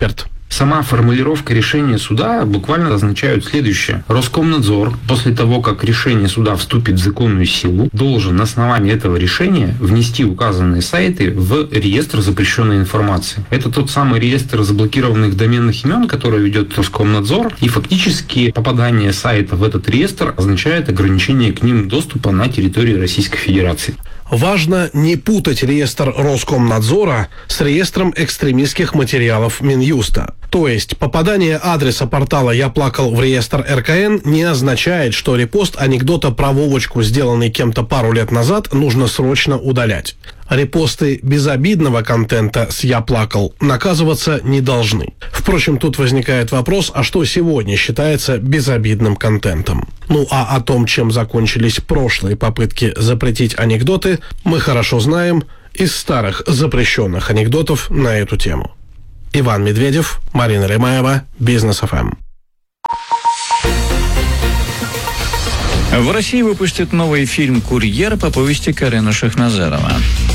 Speaker 1: Сама формулировка решения суда буквально означает следующее. Роскомнадзор, после того, как решение суда вступит в законную силу, должен на основании этого решения внести указанные сайты в реестр запрещенной информации. Это тот самый реестр заблокированных доменных имен, который ведет Роскомнадзор, и фактически попадание сайта в этот реестр означает ограничение к ним доступа на территории Российской Федерации.
Speaker 20: Важно не путать реестр Роскомнадзора с реестром экстремистских материалов Минюста. То есть попадание адреса портала «Я плакал» в реестр РКН не означает, что репост анекдота про Вовочку, сделанный кем-то пару лет назад, нужно срочно удалять. Репосты безобидного контента с «Я плакал» наказываться не должны. Впрочем, тут возникает вопрос, а что сегодня считается безобидным контентом? Ну а о том, чем закончились прошлые попытки запретить анекдоты, мы хорошо знаем из старых запрещенных анекдотов на эту тему. Иван Медведев, Марина Лемаева, Бизнес ФМ.
Speaker 2: В России выпустят новый фильм «Курьер» по повести Карена Шахназарова.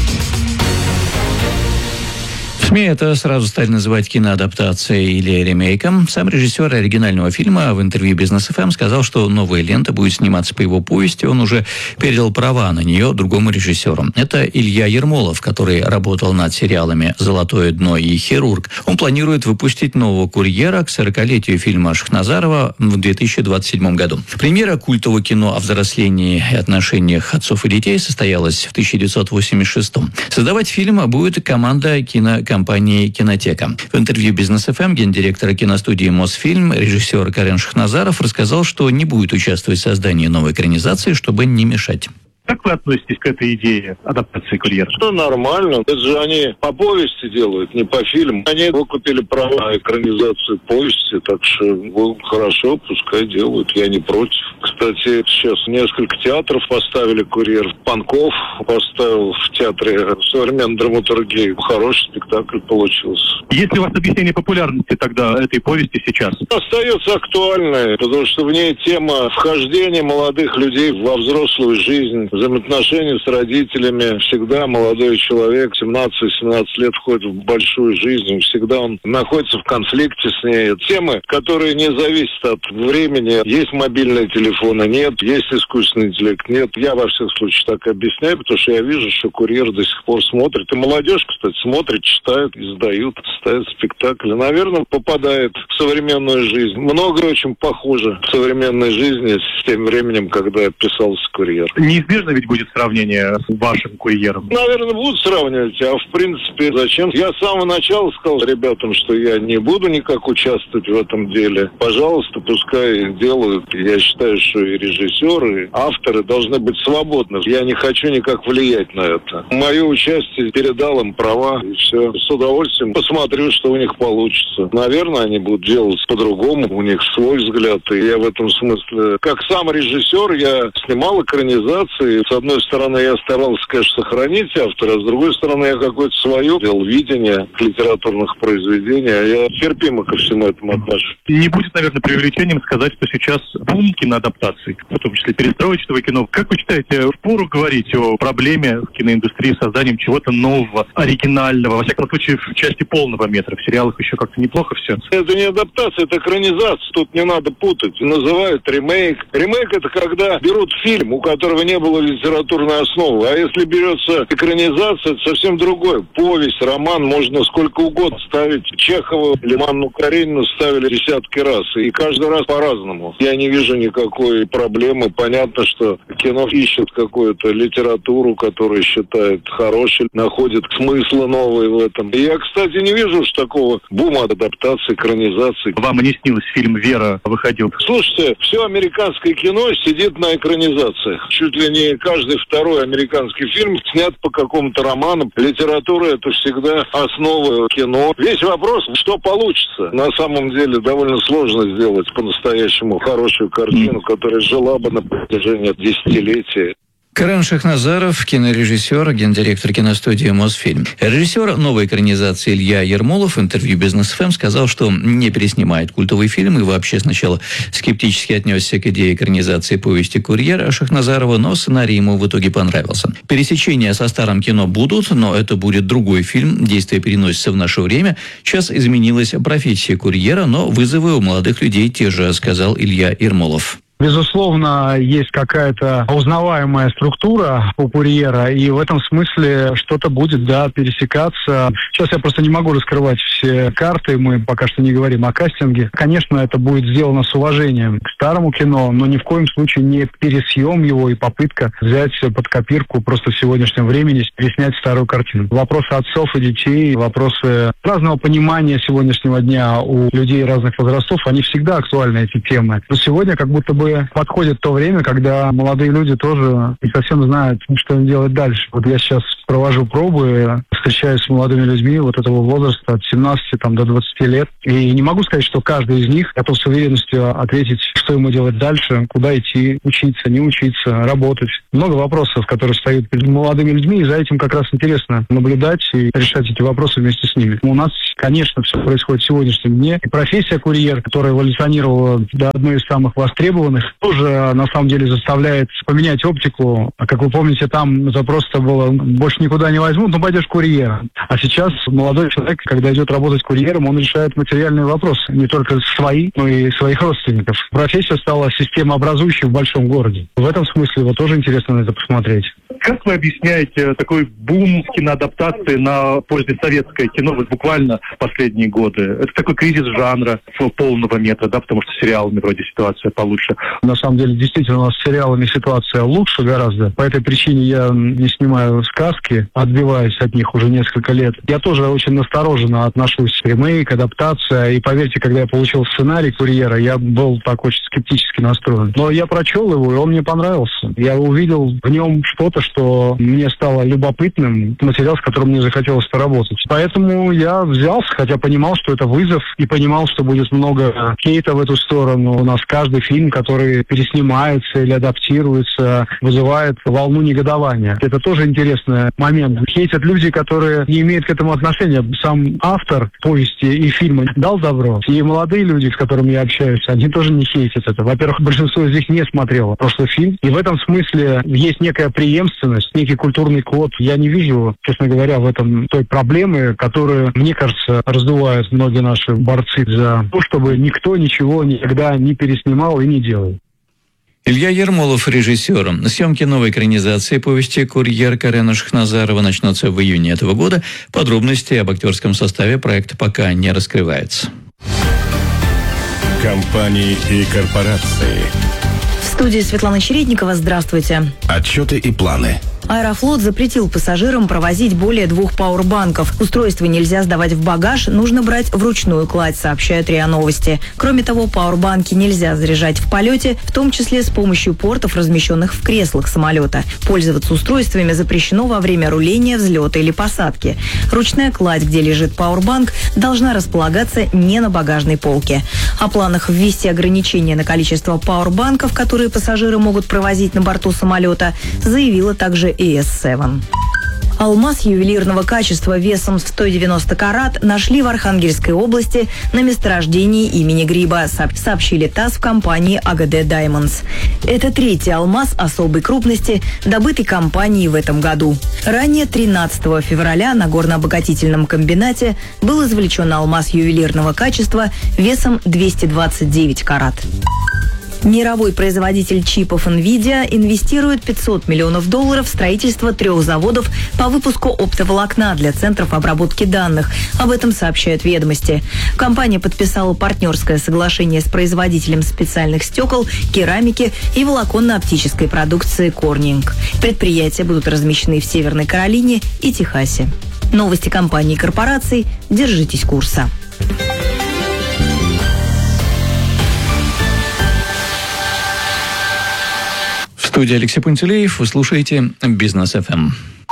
Speaker 2: СМИ это сразу стали называть киноадаптацией или ремейком. Сам режиссер оригинального фильма в интервью Бизнес ФМ сказал, что новая лента будет сниматься по его повести. Он уже передал права на нее другому режиссеру. Это Илья Ермолов, который работал над сериалами «Золотое дно» и «Хирург». Он планирует выпустить нового «Курьера» к 40-летию фильма Шахназарова в 2027 году. Премьера культового кино о взрослении и отношениях отцов и детей состоялась в 1986. Создавать фильм будет команда кинокомпании «Кинотека». В интервью Бизнес ФМ гендиректора киностудии «Мосфильм» режиссер Карен Шахназаров рассказал, что не будет участвовать в создании новой экранизации, чтобы не мешать.
Speaker 22: Как вы относитесь к этой идее адаптации «Курьера»?
Speaker 10: Ну, нормально. Это же они по повести делают, не по фильму. Они выкупили права на экранизацию повести, так что хорошо, пускай делают. Я не против. Кстати, сейчас несколько театров поставили «Курьер». Панков поставил в театре современной драматургии. Хороший спектакль получился.
Speaker 22: Есть ли у вас объяснение популярности тогда этой повести сейчас?
Speaker 10: Остается актуальной, потому что в ней тема вхождения молодых людей во взрослую жизнь, взаимоотношения с родителями. Всегда молодой человек, 17-17 лет, входит в большую жизнь. Всегда он находится в конфликте с ней. Темы, которые не зависят от времени. Есть мобильные телефоны, нет. Есть искусственный интеллект, нет. Я во всех случаях так объясняю, потому что я вижу, что «Курьер» до сих пор смотрит. И молодежь, кстати, смотрит, читает, издают, ставят спектакли. Наверное, попадает в современную жизнь. Многое очень похоже в современной жизни с тем временем, когда писался «Курьер».
Speaker 22: Неизбежно ведь будет сравнение с вашим «Курьером».
Speaker 10: Наверное, будут сравнивать, а в принципе зачем? Я с самого начала сказал ребятам, что я не буду никак участвовать в этом деле. Пожалуйста, пускай делают. Я считаю, что и режиссеры, и авторы должны быть свободны. Я не хочу никак влиять на это. Мое участие передал им права, и все. С удовольствием посмотрю, что у них получится. Наверное, они будут делать по-другому. У них свой взгляд. И я в этом смысле, как сам режиссер, я снимал экранизации. С одной стороны, я старался, конечно, сохранить автора, а с другой стороны, я какое-то свое делал видение литературных произведений, а я терпимо ко всему этому отношусь.
Speaker 22: Не будет, наверное, преувеличением сказать, что сейчас бум киноадаптаций, в том числе перестроечного кино. Как вы считаете, впору говорить о проблеме в киноиндустрии с созданием чего-то нового, оригинального, во всяком случае, в части полного метра? В сериалах еще как-то неплохо все.
Speaker 10: Это не адаптация, это экранизация. Тут не надо путать. Называют ремейк. Ремейк — это когда берут фильм, у которого не было литературной основы. А если берется экранизация, это совсем другое. Повесть, роман можно сколько угодно ставить. Чехова или Анну Каренину ставили десятки раз. И каждый раз по-разному. Я не вижу никакой проблемы. Понятно, что кино ищет какую-то литературу, которую считает хорошей, находит смыслы новые в этом. И я, кстати, не вижу уж такого бума адаптации, экранизации.
Speaker 22: Вам и не снилось, фильм «Вера» выходил?
Speaker 10: Слушайте, все американское кино сидит на экранизациях. Чуть ли не каждый второй американский фильм снят по какому-то роману. Литература — это всегда основа кино. Весь вопрос, что получится. На самом деле довольно сложно сделать по-настоящему хорошую картину, которая жила бы на протяжении десятилетий.
Speaker 2: Карен Шахназаров, кинорежиссер, гендиректор киностудии «Мосфильм». Режиссер новой экранизации Илья Ермолов в интервью «Бизнес ФМ» сказал, что не переснимает культовый фильм и вообще сначала скептически отнесся к идее экранизации повести «Курьер» Шахназарова, но сценарий ему в итоге понравился. Пересечения со старым кино будут, но это будет другой фильм, действие переносится в наше время. Сейчас изменилась профессия курьера, но вызовы у молодых людей те же, сказал Илья Ермолов.
Speaker 4: Безусловно, есть какая-то узнаваемая структура у курьера, и в этом смысле что-то будет, пересекаться. Сейчас я просто не могу раскрывать все карты, мы пока что не говорим о кастинге. Конечно, это будет сделано с уважением к старому кино, но ни в коем случае не пересъем его и попытка взять под копирку просто в сегодняшнем времени переснять старую картину. Вопросы отцов и детей, вопросы разного понимания сегодняшнего дня у людей разных возрастов, они всегда актуальны, эти темы. Но сегодня как будто бы подходит то время, когда молодые люди тоже не совсем знают, что им делать дальше. Вот я сейчас провожу пробы, встречаюсь с молодыми людьми вот этого возраста от 17 до 20 лет. И не могу сказать, что каждый из них готов с уверенностью ответить, что ему делать дальше, куда идти, учиться, не учиться, работать. Много вопросов, которые стоят перед молодыми людьми, и за этим как раз интересно наблюдать и решать эти вопросы вместе с ними. У нас, конечно, все происходит в сегодняшнем дне. И профессия курьер, которая эволюционировала до одной из самых востребованных, тоже на самом деле заставляет поменять оптику. Как вы помните, там это просто было больше никуда не возьмут, пойдешь курьером. А сейчас молодой человек, когда идет работать курьером, он решает материальные вопросы. Не только свои, но и своих родственников. Профессия стала системообразующей в большом городе. В этом смысле тоже интересно на это посмотреть.
Speaker 22: Как вы объясняете такой бум киноадаптации на позднесоветское кино буквально в последние годы? Это такой кризис жанра полного метра, потому что с сериалами вроде ситуация получше.
Speaker 4: На самом деле, действительно, у нас с сериалами ситуация лучше гораздо. По этой причине я не снимаю сказки, отбиваюсь от них уже несколько лет. Я тоже очень настороженно отношусь к ремейк, адаптация. И поверьте, когда я получил сценарий «Курьера», я был так очень скептически настроен. Но я прочел его, и он мне понравился. Я увидел в нем что-то, что мне стало любопытным, материал, с которым мне захотелось поработать. Поэтому я взялся, хотя понимал, что это вызов, и понимал, что будет много хейта в эту сторону. У нас каждый фильм, который переснимается или адаптируется, вызывает волну негодования. Это тоже интересный момент. Хейтят люди, которые не имеют к этому отношения. Сам автор повести и фильма дал добро. И молодые люди, с которыми я общаюсь, они тоже не хейтят это. Во-первых, большинство из них не смотрело прошлый фильм. И в этом смысле есть некая преемственность, некий культурный код. Я не вижу, честно говоря, в этом той проблемы, которую, мне кажется, раздувают многие наши борцы за то, чтобы никто ничего никогда не переснимал и не делал.
Speaker 2: Илья Ермолов, режиссер. Съемки новой экранизации повести «Курьер» Карена Шахназарова начнутся в июне этого года. Подробности об актерском составе проекта пока не раскрываются.
Speaker 6: Компании и корпорации.
Speaker 11: В студии Светлана Чередникова. Здравствуйте.
Speaker 6: Отчеты и планы.
Speaker 11: Аэрофлот запретил пассажирам провозить более 2 пауэрбанков. Устройство нельзя сдавать в багаж, нужно брать вручную кладь, сообщают РИА Новости. Кроме того, пауэрбанки нельзя заряжать в полете, в том числе с помощью портов, размещенных в креслах самолета. Пользоваться устройствами запрещено во время руления, взлета или посадки. Ручная кладь, где лежит пауэрбанк, должна располагаться не на багажной полке. О планах ввести ограничения на количество пауэрбанков, которые пассажиры могут провозить на борту самолета, заявила также ES7. Алмаз ювелирного качества весом в 190 карат нашли в Архангельской области на месторождении имени Гриба, сообщили ТАСС в компании АГД Diamonds. Это 3-й алмаз особой крупности, добытый компанией в этом году. Ранее, 13 февраля, на горно-обогатительном комбинате был извлечен алмаз ювелирного качества весом 229 карат. Мировой производитель чипов NVIDIA инвестирует $500 миллионов в строительство 3 заводов по выпуску оптоволокна для центров обработки данных. Об этом сообщают «Ведомости». Компания подписала партнерское соглашение с производителем специальных стекол, керамики и волоконно-оптической продукции Corning. Предприятия будут размещены в Северной Каролине и Техасе. Новости компаний и корпораций. Держитесь курса.
Speaker 2: В студии Алексей Пантелеев. Вы слушаете «Бизнес ФМ».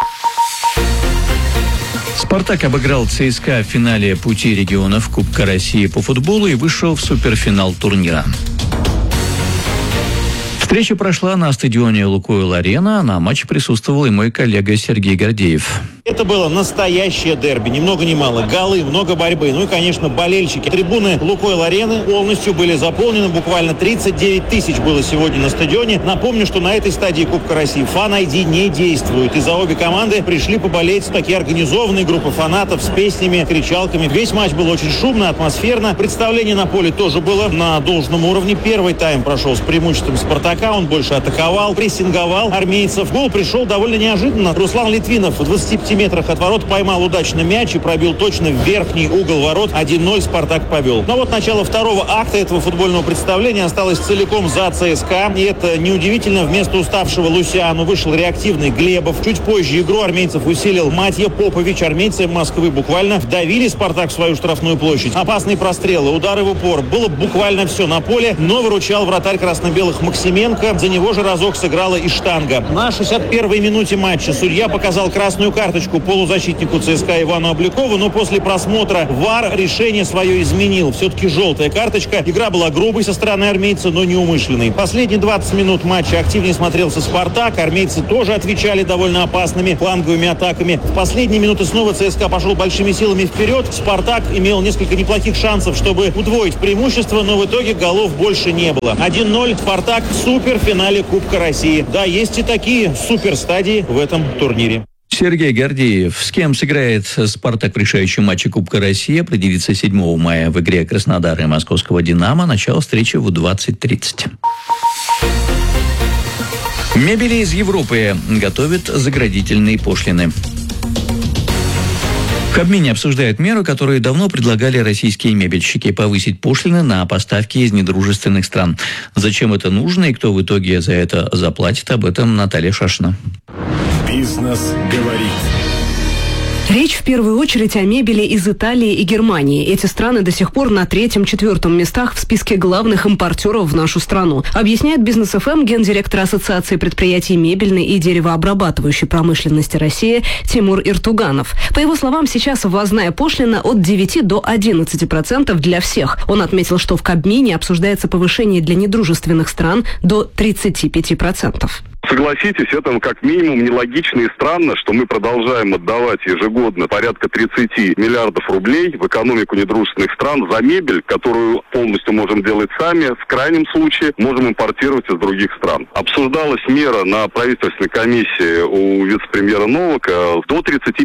Speaker 2: «Спартак» обыграл ЦСКА в финале «Пути регионов» Кубка России по футболу и вышел в суперфинал турнира. Встреча прошла на стадионе «Лукойл-Арена». На матче присутствовал и мой коллега Сергей Гордеев.
Speaker 3: Это было настоящее дерби, ни много ни мало. Голы, много борьбы. Ну и, конечно, болельщики. Трибуны «Лукойл-Арены» полностью были заполнены. Буквально 39 тысяч было сегодня на стадионе. Напомню, что на этой стадии Кубка России Fan-ID не действует. И за обе команды пришли поболеть такие организованные группы фанатов с песнями, кричалками. Весь матч был очень шумно, атмосферно. Представление на поле тоже было на должном уровне. Первый тайм прошел с преимуществом «Спартака». Он больше атаковал, прессинговал армейцев. Гол пришел довольно неожиданно. Руслан Литвинов в 25 метрах от ворот поймал удачно мяч и пробил точно в верхний угол ворот. 1-0 «Спартак» повел. Но вот начало второго акта этого футбольного представления осталось целиком за ЦСКА. И это неудивительно. Вместо уставшего Лусиану вышел реактивный Глебов. Чуть позже игру армейцев усилил Матья Попович. Армейцы Москвы буквально вдавили «Спартак» в свою штрафную площадь. Опасные прострелы, удары в упор. Было буквально все на поле, но выручал вратарь красно-белых Максименко. За него же разок сыграла и штанга. На 61-й минуте матча судья показал красную карточку полузащитнику ЦСКА Ивану Облякову, но после просмотра ВАР решение свое изменил. Все-таки желтая карточка. Игра была грубой со стороны армейца, но неумышленной. Последние 20 минут матча активнее смотрелся «Спартак». Армейцы тоже отвечали довольно опасными фланговыми атаками. В последние минуты снова ЦСКА пошел большими силами вперед. «Спартак» имел несколько неплохих шансов, чтобы удвоить преимущество, но в итоге голов больше не было. 1-0. «Спартак» в суперфинале Кубка России. Да, есть и такие суперстадии в этом турнире.
Speaker 2: Сергей Гордеев. С кем сыграет «Спартак» в решающем матче Кубка России, определится 7 мая в игре Краснодара и московского «Динамо». Начало встречи в 20:30. Мебели из Европы готовят заградительные пошлины. В Кабмине обсуждают меру, которую давно предлагали российские мебельщики – повысить пошлины на поставки из недружественных стран. Зачем это нужно и кто в итоге за это заплатит, об этом Наталья Шашина.
Speaker 5: Бизнес говорит.
Speaker 23: Речь в первую очередь о мебели из Италии и Германии. Эти страны до сих пор на 3-4 местах в списке главных импортеров в нашу страну. Объясняет Бизнес ФМ гендиректор Ассоциации предприятий мебельной и деревообрабатывающей промышленности России Тимур Иртуганов. По его словам, сейчас ввозная пошлина от 9 до 11% для всех. Он отметил, что в Кабмине обсуждается повышение для недружественных стран до 35%.
Speaker 24: Согласитесь, это как минимум нелогично и странно, что мы продолжаем отдавать ежегодно порядка 30 миллиардов рублей в экономику недружественных стран за мебель, которую полностью можем делать сами, в крайнем случае можем импортировать из других стран. Обсуждалась мера на правительственной комиссии у вице-премьера Новака до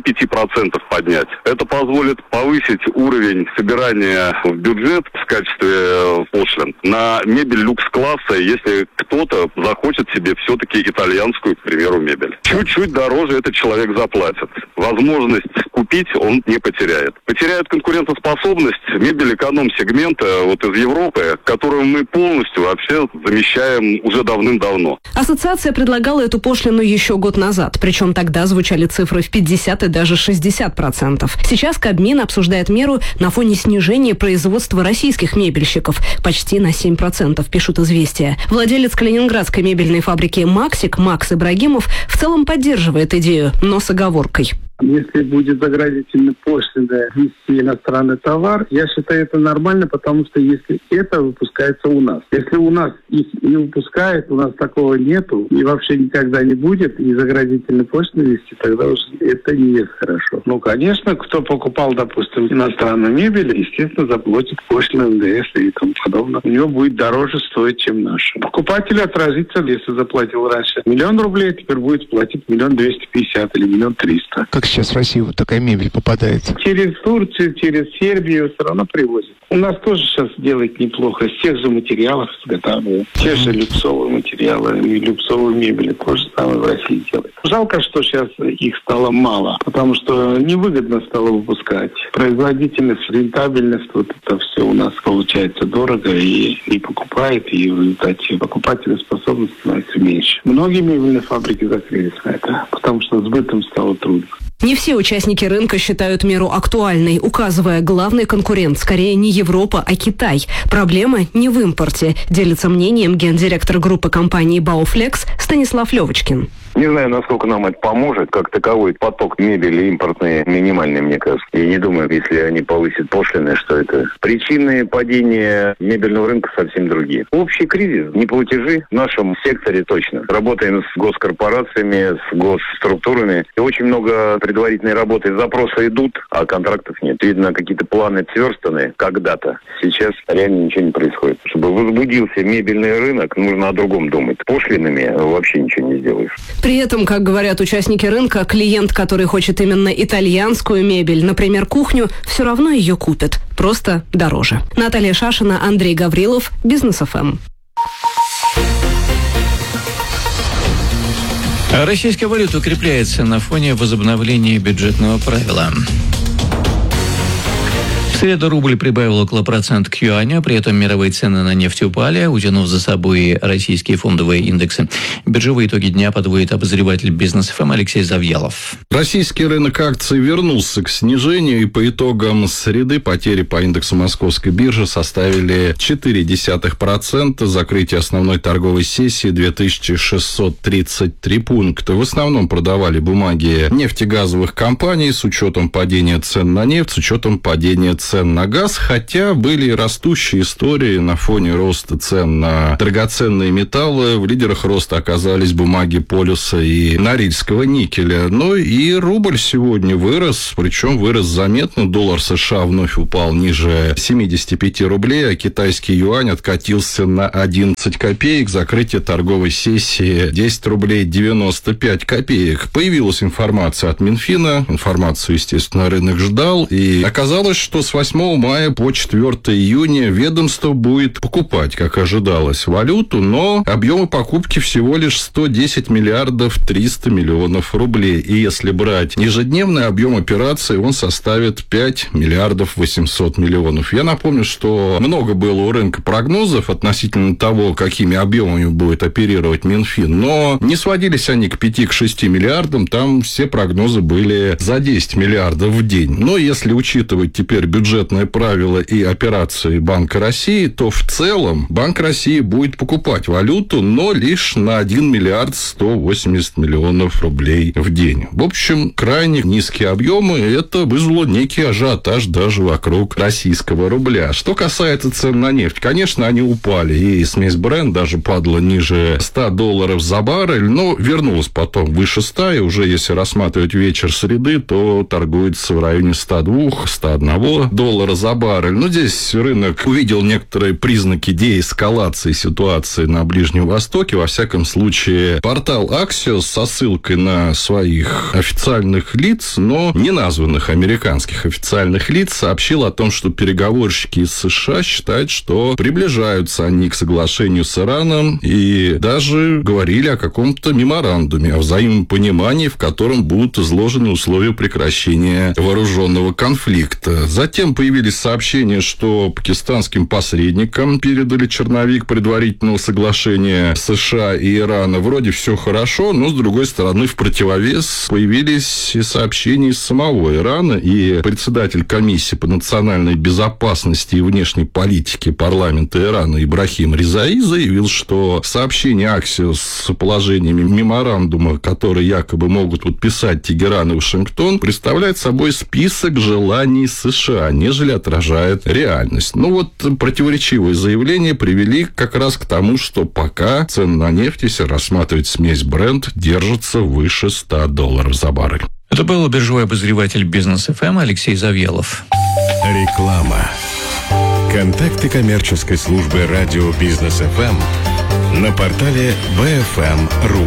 Speaker 24: 35% поднять. Это позволит повысить уровень собирания в бюджет в качестве пошлин на мебель люкс-класса, если кто-то захочет себе все-таки итальянскую, к примеру, мебель. Чуть-чуть дороже этот человек заплатит. Возможность купить он не потеряет. Потеряет конкурентоспособность мебель эконом-сегмента вот из Европы, которую мы полностью вообще замещаем уже давным-давно.
Speaker 23: Ассоциация предлагала эту пошлину еще год назад, причем тогда звучали цифры в 50 и даже 60%. Сейчас Кабмин обсуждает меру на фоне снижения производства российских мебельщиков почти на 7%, пишут «Известия». Владелец калининградской мебельной фабрики «Максик» Макс Ибрагимов в целом поддерживает идею, но с оговоркой.
Speaker 25: Если будет заградительная пошлина ввести иностранный товар, я считаю это нормально, потому что если это выпускается у нас. Если у нас их не выпускают, у нас такого нету и вообще никогда не будет, и заградительные пошлины ввести, тогда уж это не есть хорошо. Ну, конечно, кто покупал, допустим, иностранную мебель, естественно, заплатит пошлину НДС и тому подобное. У него будет дороже стоить, чем наша. Покупатель отразится, если заплатил раньше 1 000 000 рублей, теперь будет платить 1 250 000 или 1 300 000.
Speaker 26: Как сейчас в Россию вот такая мебель попадает?
Speaker 25: Через Турцию, через Сербию все равно привозят. У нас тоже сейчас делают неплохо. С тех же материалов изготавливают. Те же люксовые материалы и люксовую мебель. То же самое в России делают. Жалко, что сейчас их стало мало, потому что невыгодно стало выпускать. Производительность, рентабельность, вот это все у нас получается дорого и не покупает, и в результате покупательная способность становится меньше. Многие мебельные фабрики закрылись на это, потому что сбытом стало трудно.
Speaker 23: Не все участники рынка считают меру актуальной, указывая, главный конкурент скорее не Европа, а Китай. Проблема не в импорте, делится мнением гендиректор группы компании «Бауфлекс» Станислав Левочкин.
Speaker 10: Не знаю, насколько нам это поможет. Как таковой поток мебели импортный минимальный, мне кажется. Я не думаю, если они повысят пошлины, что это. Причины падения мебельного рынка совсем другие. Общий кризис, неплатежи в нашем секторе точно. Работаем с госкорпорациями, с госструктурами. И очень много предварительной работы. Запросы идут, а контрактов нет. Видно, какие-то планы сверстаны когда-то. Сейчас реально ничего не происходит. Чтобы возбудился мебельный рынок, нужно о другом думать. Пошлинами вообще ничего не сделаешь.
Speaker 23: При этом, как говорят участники рынка, клиент, который хочет именно итальянскую мебель, например, кухню, все равно ее купит. Просто дороже. Наталья Шашина, Андрей Гаврилов, Бизнес ФМ.
Speaker 2: Российская валюта укрепляется на фоне возобновления бюджетного правила. В среду рубль прибавил около процента к юаню, при этом мировые цены на нефть упали, утянув за собой российские фондовые индексы. Биржевые итоги дня подводит обозреватель Бизнес ФМ Алексей Завьялов.
Speaker 8: Российский рынок акций вернулся к снижению, и по итогам среды потери по индексу Московской биржи составили 0,4%. Закрытие основной торговой сессии 2633 пункта. В основном продавали бумаги нефтегазовых компаний с учетом падения цен на нефть, с учетом падения цен на газ, хотя были растущие истории на фоне роста цен на драгоценные металлы. В лидерах роста оказались бумаги полюса и норильского никеля. Но и рубль сегодня вырос, причем вырос заметно. Доллар США вновь упал ниже 75 рублей, а китайский юань откатился на 11 копеек. Закрытие торговой сессии 10 рублей 95 копеек. Появилась информация от Минфина. Информацию, естественно, рынок ждал. И оказалось, что с 8 мая по 4 июня ведомство будет покупать, как ожидалось, валюту, но объемы покупки всего лишь 110 миллиардов 300 миллионов рублей. И если брать ежедневный объем операций, он составит 5 миллиардов 800 миллионов. Я напомню, что много было у рынка прогнозов относительно того, какими объемами будет оперировать Минфин, но не сводились они к 5-6 миллиардам, там все прогнозы были за 10 миллиардов в день. Но если учитывать теперь бюджетное правило и операции Банка России, то в целом Банк России будет покупать валюту, но лишь на 1 миллиард 180 миллионов рублей в день. В общем, крайне низкие объемы, и это вызвало некий ажиотаж даже вокруг российского рубля. Что касается цен на нефть, конечно, они упали, и смесь Brent даже падала ниже $100 за баррель, но вернулась потом выше 100, и уже если рассматривать вечер среды, то торгуется в районе 102-101 доллара за баррель. Но здесь рынок увидел некоторые признаки деэскалации ситуации на Ближнем Востоке. Во всяком случае, портал Axios со ссылкой на своих официальных лиц, но не названных американских официальных лиц, сообщил о том, что переговорщики из США считают, что приближаются они к соглашению с Ираном, и даже говорили о каком-то меморандуме, о взаимопонимании, в котором будут изложены условия прекращения вооруженного конфликта. Затем появились сообщения, что пакистанским посредникам передали черновик предварительного соглашения США и Ирана. Вроде все хорошо, но, с другой стороны, в противовес появились сообщения из самого Ирана, и председатель комиссии по национальной безопасности и внешней политике парламента Ирана Ибрахим Ризаи заявил, что сообщение Axios с положениями меморандума, которые якобы могут подписать Тегеран и Вашингтон, представляет собой список желаний США, нежели отражает реальность. Ну вот противоречивые заявления привели как раз к тому, что пока цены на нефть, если рассматривать смесь Brent, держатся выше $100 за баррель.
Speaker 2: Это был биржевой обозреватель Бизнес ФМ Алексей Завьялов.
Speaker 5: Реклама. Контакты коммерческой службы радио Бизнес ФМ на портале bfm.ru.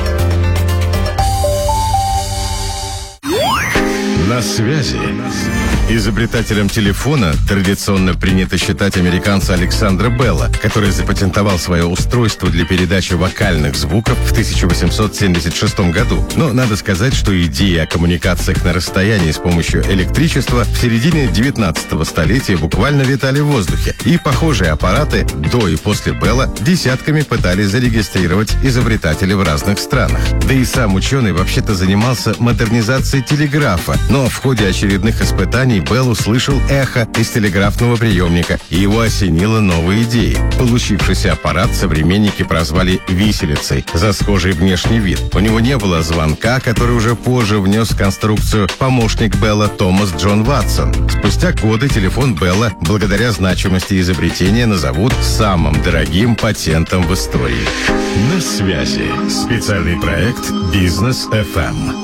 Speaker 5: На связи. Изобретателем телефона традиционно принято считать американца Александра Белла, который запатентовал свое устройство для передачи вокальных звуков в 1876 году. Но надо сказать, что идея о коммуникациях на расстоянии с помощью электричества в середине 19 столетия буквально витали в воздухе. И похожие аппараты до и после Белла десятками пытались зарегистрировать изобретатели в разных странах. Да и сам ученый вообще-то занимался модернизацией телеграфа, но
Speaker 6: Но в ходе очередных испытаний Белл услышал эхо из телеграфного приемника, и его осенила новая идея. Получившийся аппарат современники прозвали «виселицей» за схожий внешний вид. У него не было звонка, который уже позже внес в конструкцию помощник Белла Томас Джон Ватсон. Спустя годы телефон Белла, благодаря значимости изобретения, назовут самым дорогим патентом в истории.
Speaker 5: На связи. Специальный проект «Бизнес FM».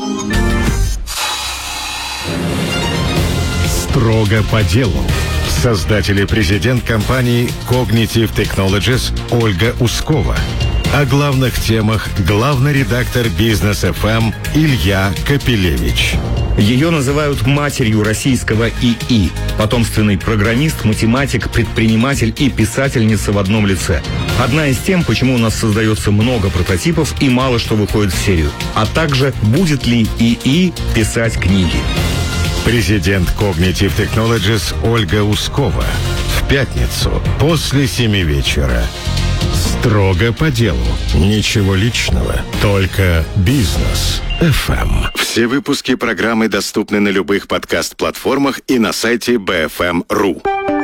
Speaker 5: Строго по делу. Создатель и президент компании Cognitive Technologies Ольга Ускова. О главных темах главный редактор «Бизнес FM» Илья Капелевич.
Speaker 9: Ее называют матерью российского ИИ. Потомственный программист, математик, предприниматель и писательница в одном лице. Одна из тем, почему у нас создается много прототипов и мало что выходит в серию. А также, будет ли ИИ писать книги.
Speaker 5: Президент Cognitive Technologies Ольга Ускова. В пятницу после 7 вечера. Строго по делу. Ничего личного. Только бизнес. FM. Все выпуски программы доступны на любых подкаст-платформах и на сайте BFM.ru.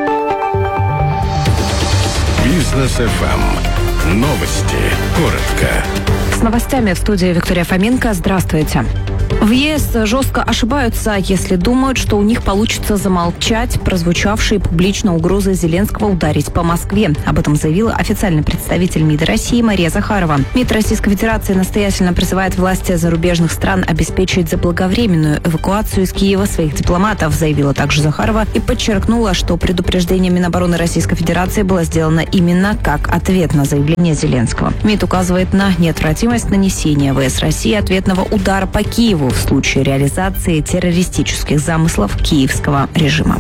Speaker 5: Бизнес FM. Новости. Коротко.
Speaker 23: С новостями в студии Виктория Фоменко. Здравствуйте. В ЕС жестко ошибаются, если думают, что у них получится замолчать прозвучавшие публично угрозы Зеленского ударить по Москве. Об этом заявила официальный представитель МИД России Мария Захарова. МИД Российской Федерации настоятельно призывает власти зарубежных стран обеспечить заблаговременную эвакуацию из Киева своих дипломатов, заявила также Захарова и подчеркнула, что предупреждение Минобороны Российской Федерации было сделано именно как ответ на заявление Зеленского. МИД указывает на неотвратимость нанесения ВС России ответного удара по Киеву в случае реализации террористических замыслов киевского режима.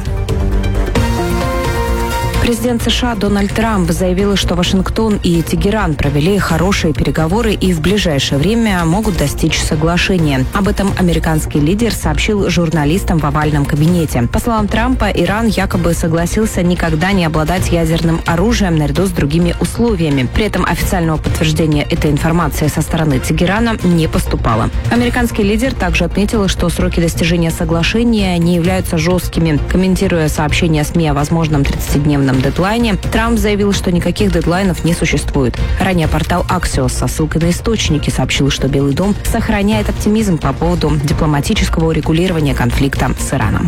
Speaker 23: Президент США Дональд Трамп заявил, что Вашингтон и Тегеран провели хорошие переговоры и в ближайшее время могут достичь соглашения. Об этом американский лидер сообщил журналистам в овальном кабинете. По словам Трампа, Иран якобы согласился никогда не обладать ядерным оружием наряду с другими условиями. При этом официального подтверждения этой информации со стороны Тегерана не поступало. Американский лидер также отметил, что сроки достижения соглашения не являются жесткими. Комментируя сообщение СМИ о возможном 30-дневном дедлайне, Трамп заявил, что никаких дедлайнов не существует. Ранее портал Axios со ссылкой на источники сообщил, что Белый дом сохраняет оптимизм по поводу дипломатического урегулирования конфликта с Ираном.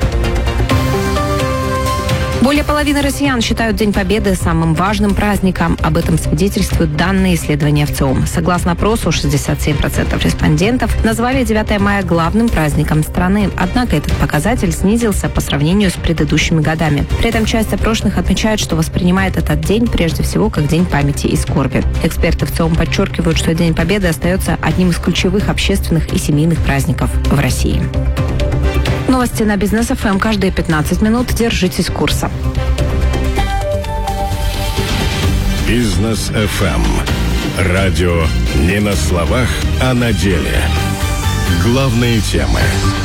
Speaker 23: Более половины россиян считают День Победы самым важным праздником. Об этом свидетельствуют данные исследования ВЦИОМ. Согласно опросу, 67% респондентов назвали 9 мая главным праздником страны. Однако этот показатель снизился по сравнению с предыдущими годами. При этом часть опрошенных отмечает, что воспринимает этот день прежде всего как День памяти и скорби. Эксперты ВЦИОМ подчеркивают, что День Победы остается одним из ключевых общественных и семейных праздников в России. Новости на Бизнес ФМ каждые 15 минут. Держитесь курса.
Speaker 5: Бизнес FM. Радио не на словах, а на деле. Главные темы.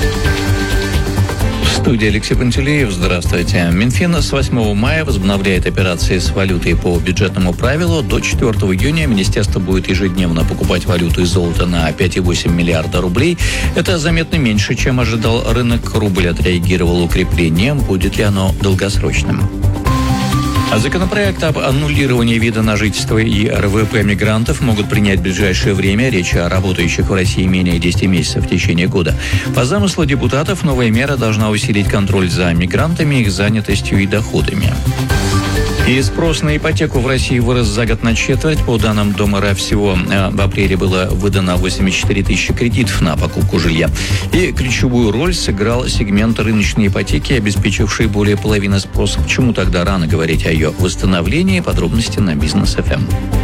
Speaker 2: В студии Алексей Пантелеев. Здравствуйте. Минфин с 8 мая возобновляет операции с валютой по бюджетному правилу. До 4 июня министерство будет ежедневно покупать валюту и золото на 5,8 миллиарда рублей. Это заметно меньше, чем ожидал рынок. Рубль отреагировал укреплением. Будет ли оно долгосрочным? Законопроект об аннулировании вида на жительство и РВП мигрантов могут принять в ближайшее время. Речь о работающих в России менее 10 месяцев в течение года. По замыслу депутатов, новая мера должна усилить контроль за мигрантами, их занятостью и доходами. И спрос на ипотеку в России вырос за год на четверть. По данным Дом.РФ, всего в апреле было выдано 84 тысячи кредитов на покупку жилья. И ключевую роль сыграл сегмент рыночной ипотеки, обеспечивший более половины спроса. Почему тогда рано говорить о ее восстановлении? Подробности на Бизнес ФМ.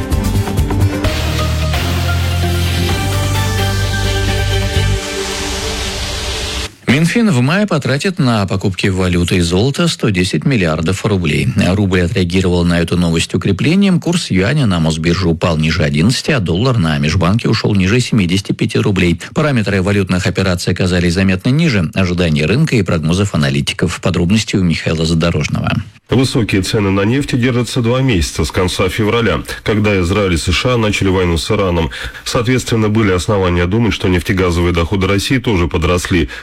Speaker 2: Минфин в мае потратит на покупки валюты и золота 110 миллиардов рублей. Рубль отреагировал на эту новость укреплением. Курс юаня на Мосбирже упал ниже 11, а доллар на межбанке ушел ниже 75 рублей. Параметры валютных операций оказались заметно ниже ожиданий рынка и прогнозов аналитиков. Подробности у Михаила Задорожного.
Speaker 12: Высокие цены на нефть держатся 2 месяца с конца февраля, когда Израиль и США начали войну с Ираном. Соответственно, были основания думать, что нефтегазовые доходы России тоже подросли, а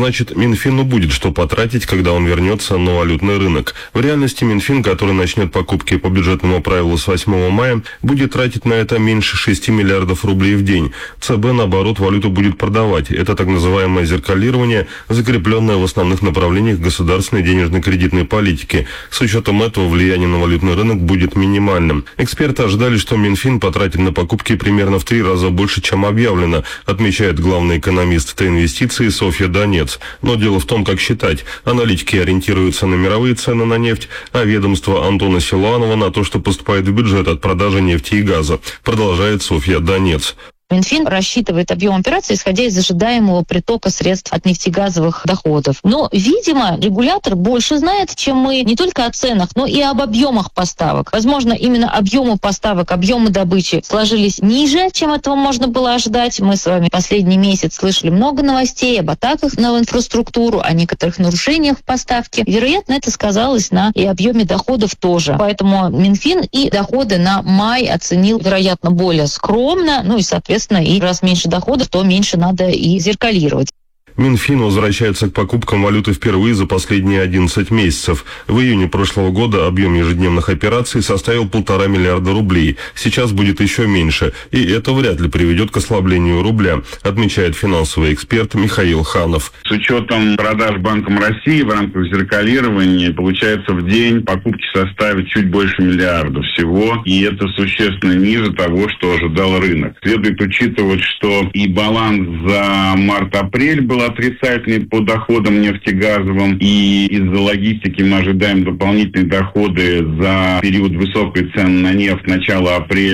Speaker 12: значит, Минфину будет что потратить, когда он вернется на валютный рынок. В реальности Минфин, который начнет покупки по бюджетному правилу с 8 мая, будет тратить на это меньше 6 миллиардов рублей в день. ЦБ, наоборот, валюту будет продавать. Это так называемое зеркалирование, закрепленное в основных направлениях государственной денежно-кредитной политики. С учетом этого влияние на валютный рынок будет минимальным. Эксперты ожидали, что Минфин потратит на покупки примерно в 3 раза больше, чем объявлено, отмечает главный экономист Т-инвестиции Софья Донец. Но дело в том, как считать. Аналитики ориентируются на мировые цены на нефть, а ведомство Антона Силуанова на то, что поступает в бюджет от продажи нефти и газа, продолжает Софья Донец.
Speaker 7: Минфин рассчитывает объем операций, исходя из ожидаемого притока средств от нефтегазовых доходов. Но, видимо, регулятор больше знает, чем мы, не только о ценах, но и об объемах поставок. Возможно, именно объемы поставок, объемы добычи сложились ниже, чем этого можно было ожидать. Мы с вами последний месяц слышали много новостей об атаках на инфраструктуру, о некоторых нарушениях в поставке. Вероятно, это сказалось на и объеме доходов тоже. Поэтому Минфин и доходы на май оценил, вероятно, более скромно, и, соответственно, и раз меньше доходов, то меньше надо и зеркалировать.
Speaker 12: Минфин возвращается к покупкам валюты впервые за последние 11 месяцев. В июне прошлого года объем ежедневных операций составил 1,5 миллиарда рублей. Сейчас будет еще меньше, и это вряд ли приведет к ослаблению рубля, отмечает финансовый эксперт Михаил Ханов.
Speaker 13: С учетом продаж Банком России в рамках зеркалирования, получается, в день покупки составят чуть больше миллиарда всего, и это существенно ниже того, что ожидал рынок. Следует учитывать, что и баланс за март-апрель был отрицательный по доходам нефтегазовым, и из-за логистики мы ожидаем дополнительные доходы за период высокой цены на нефть начала апреля.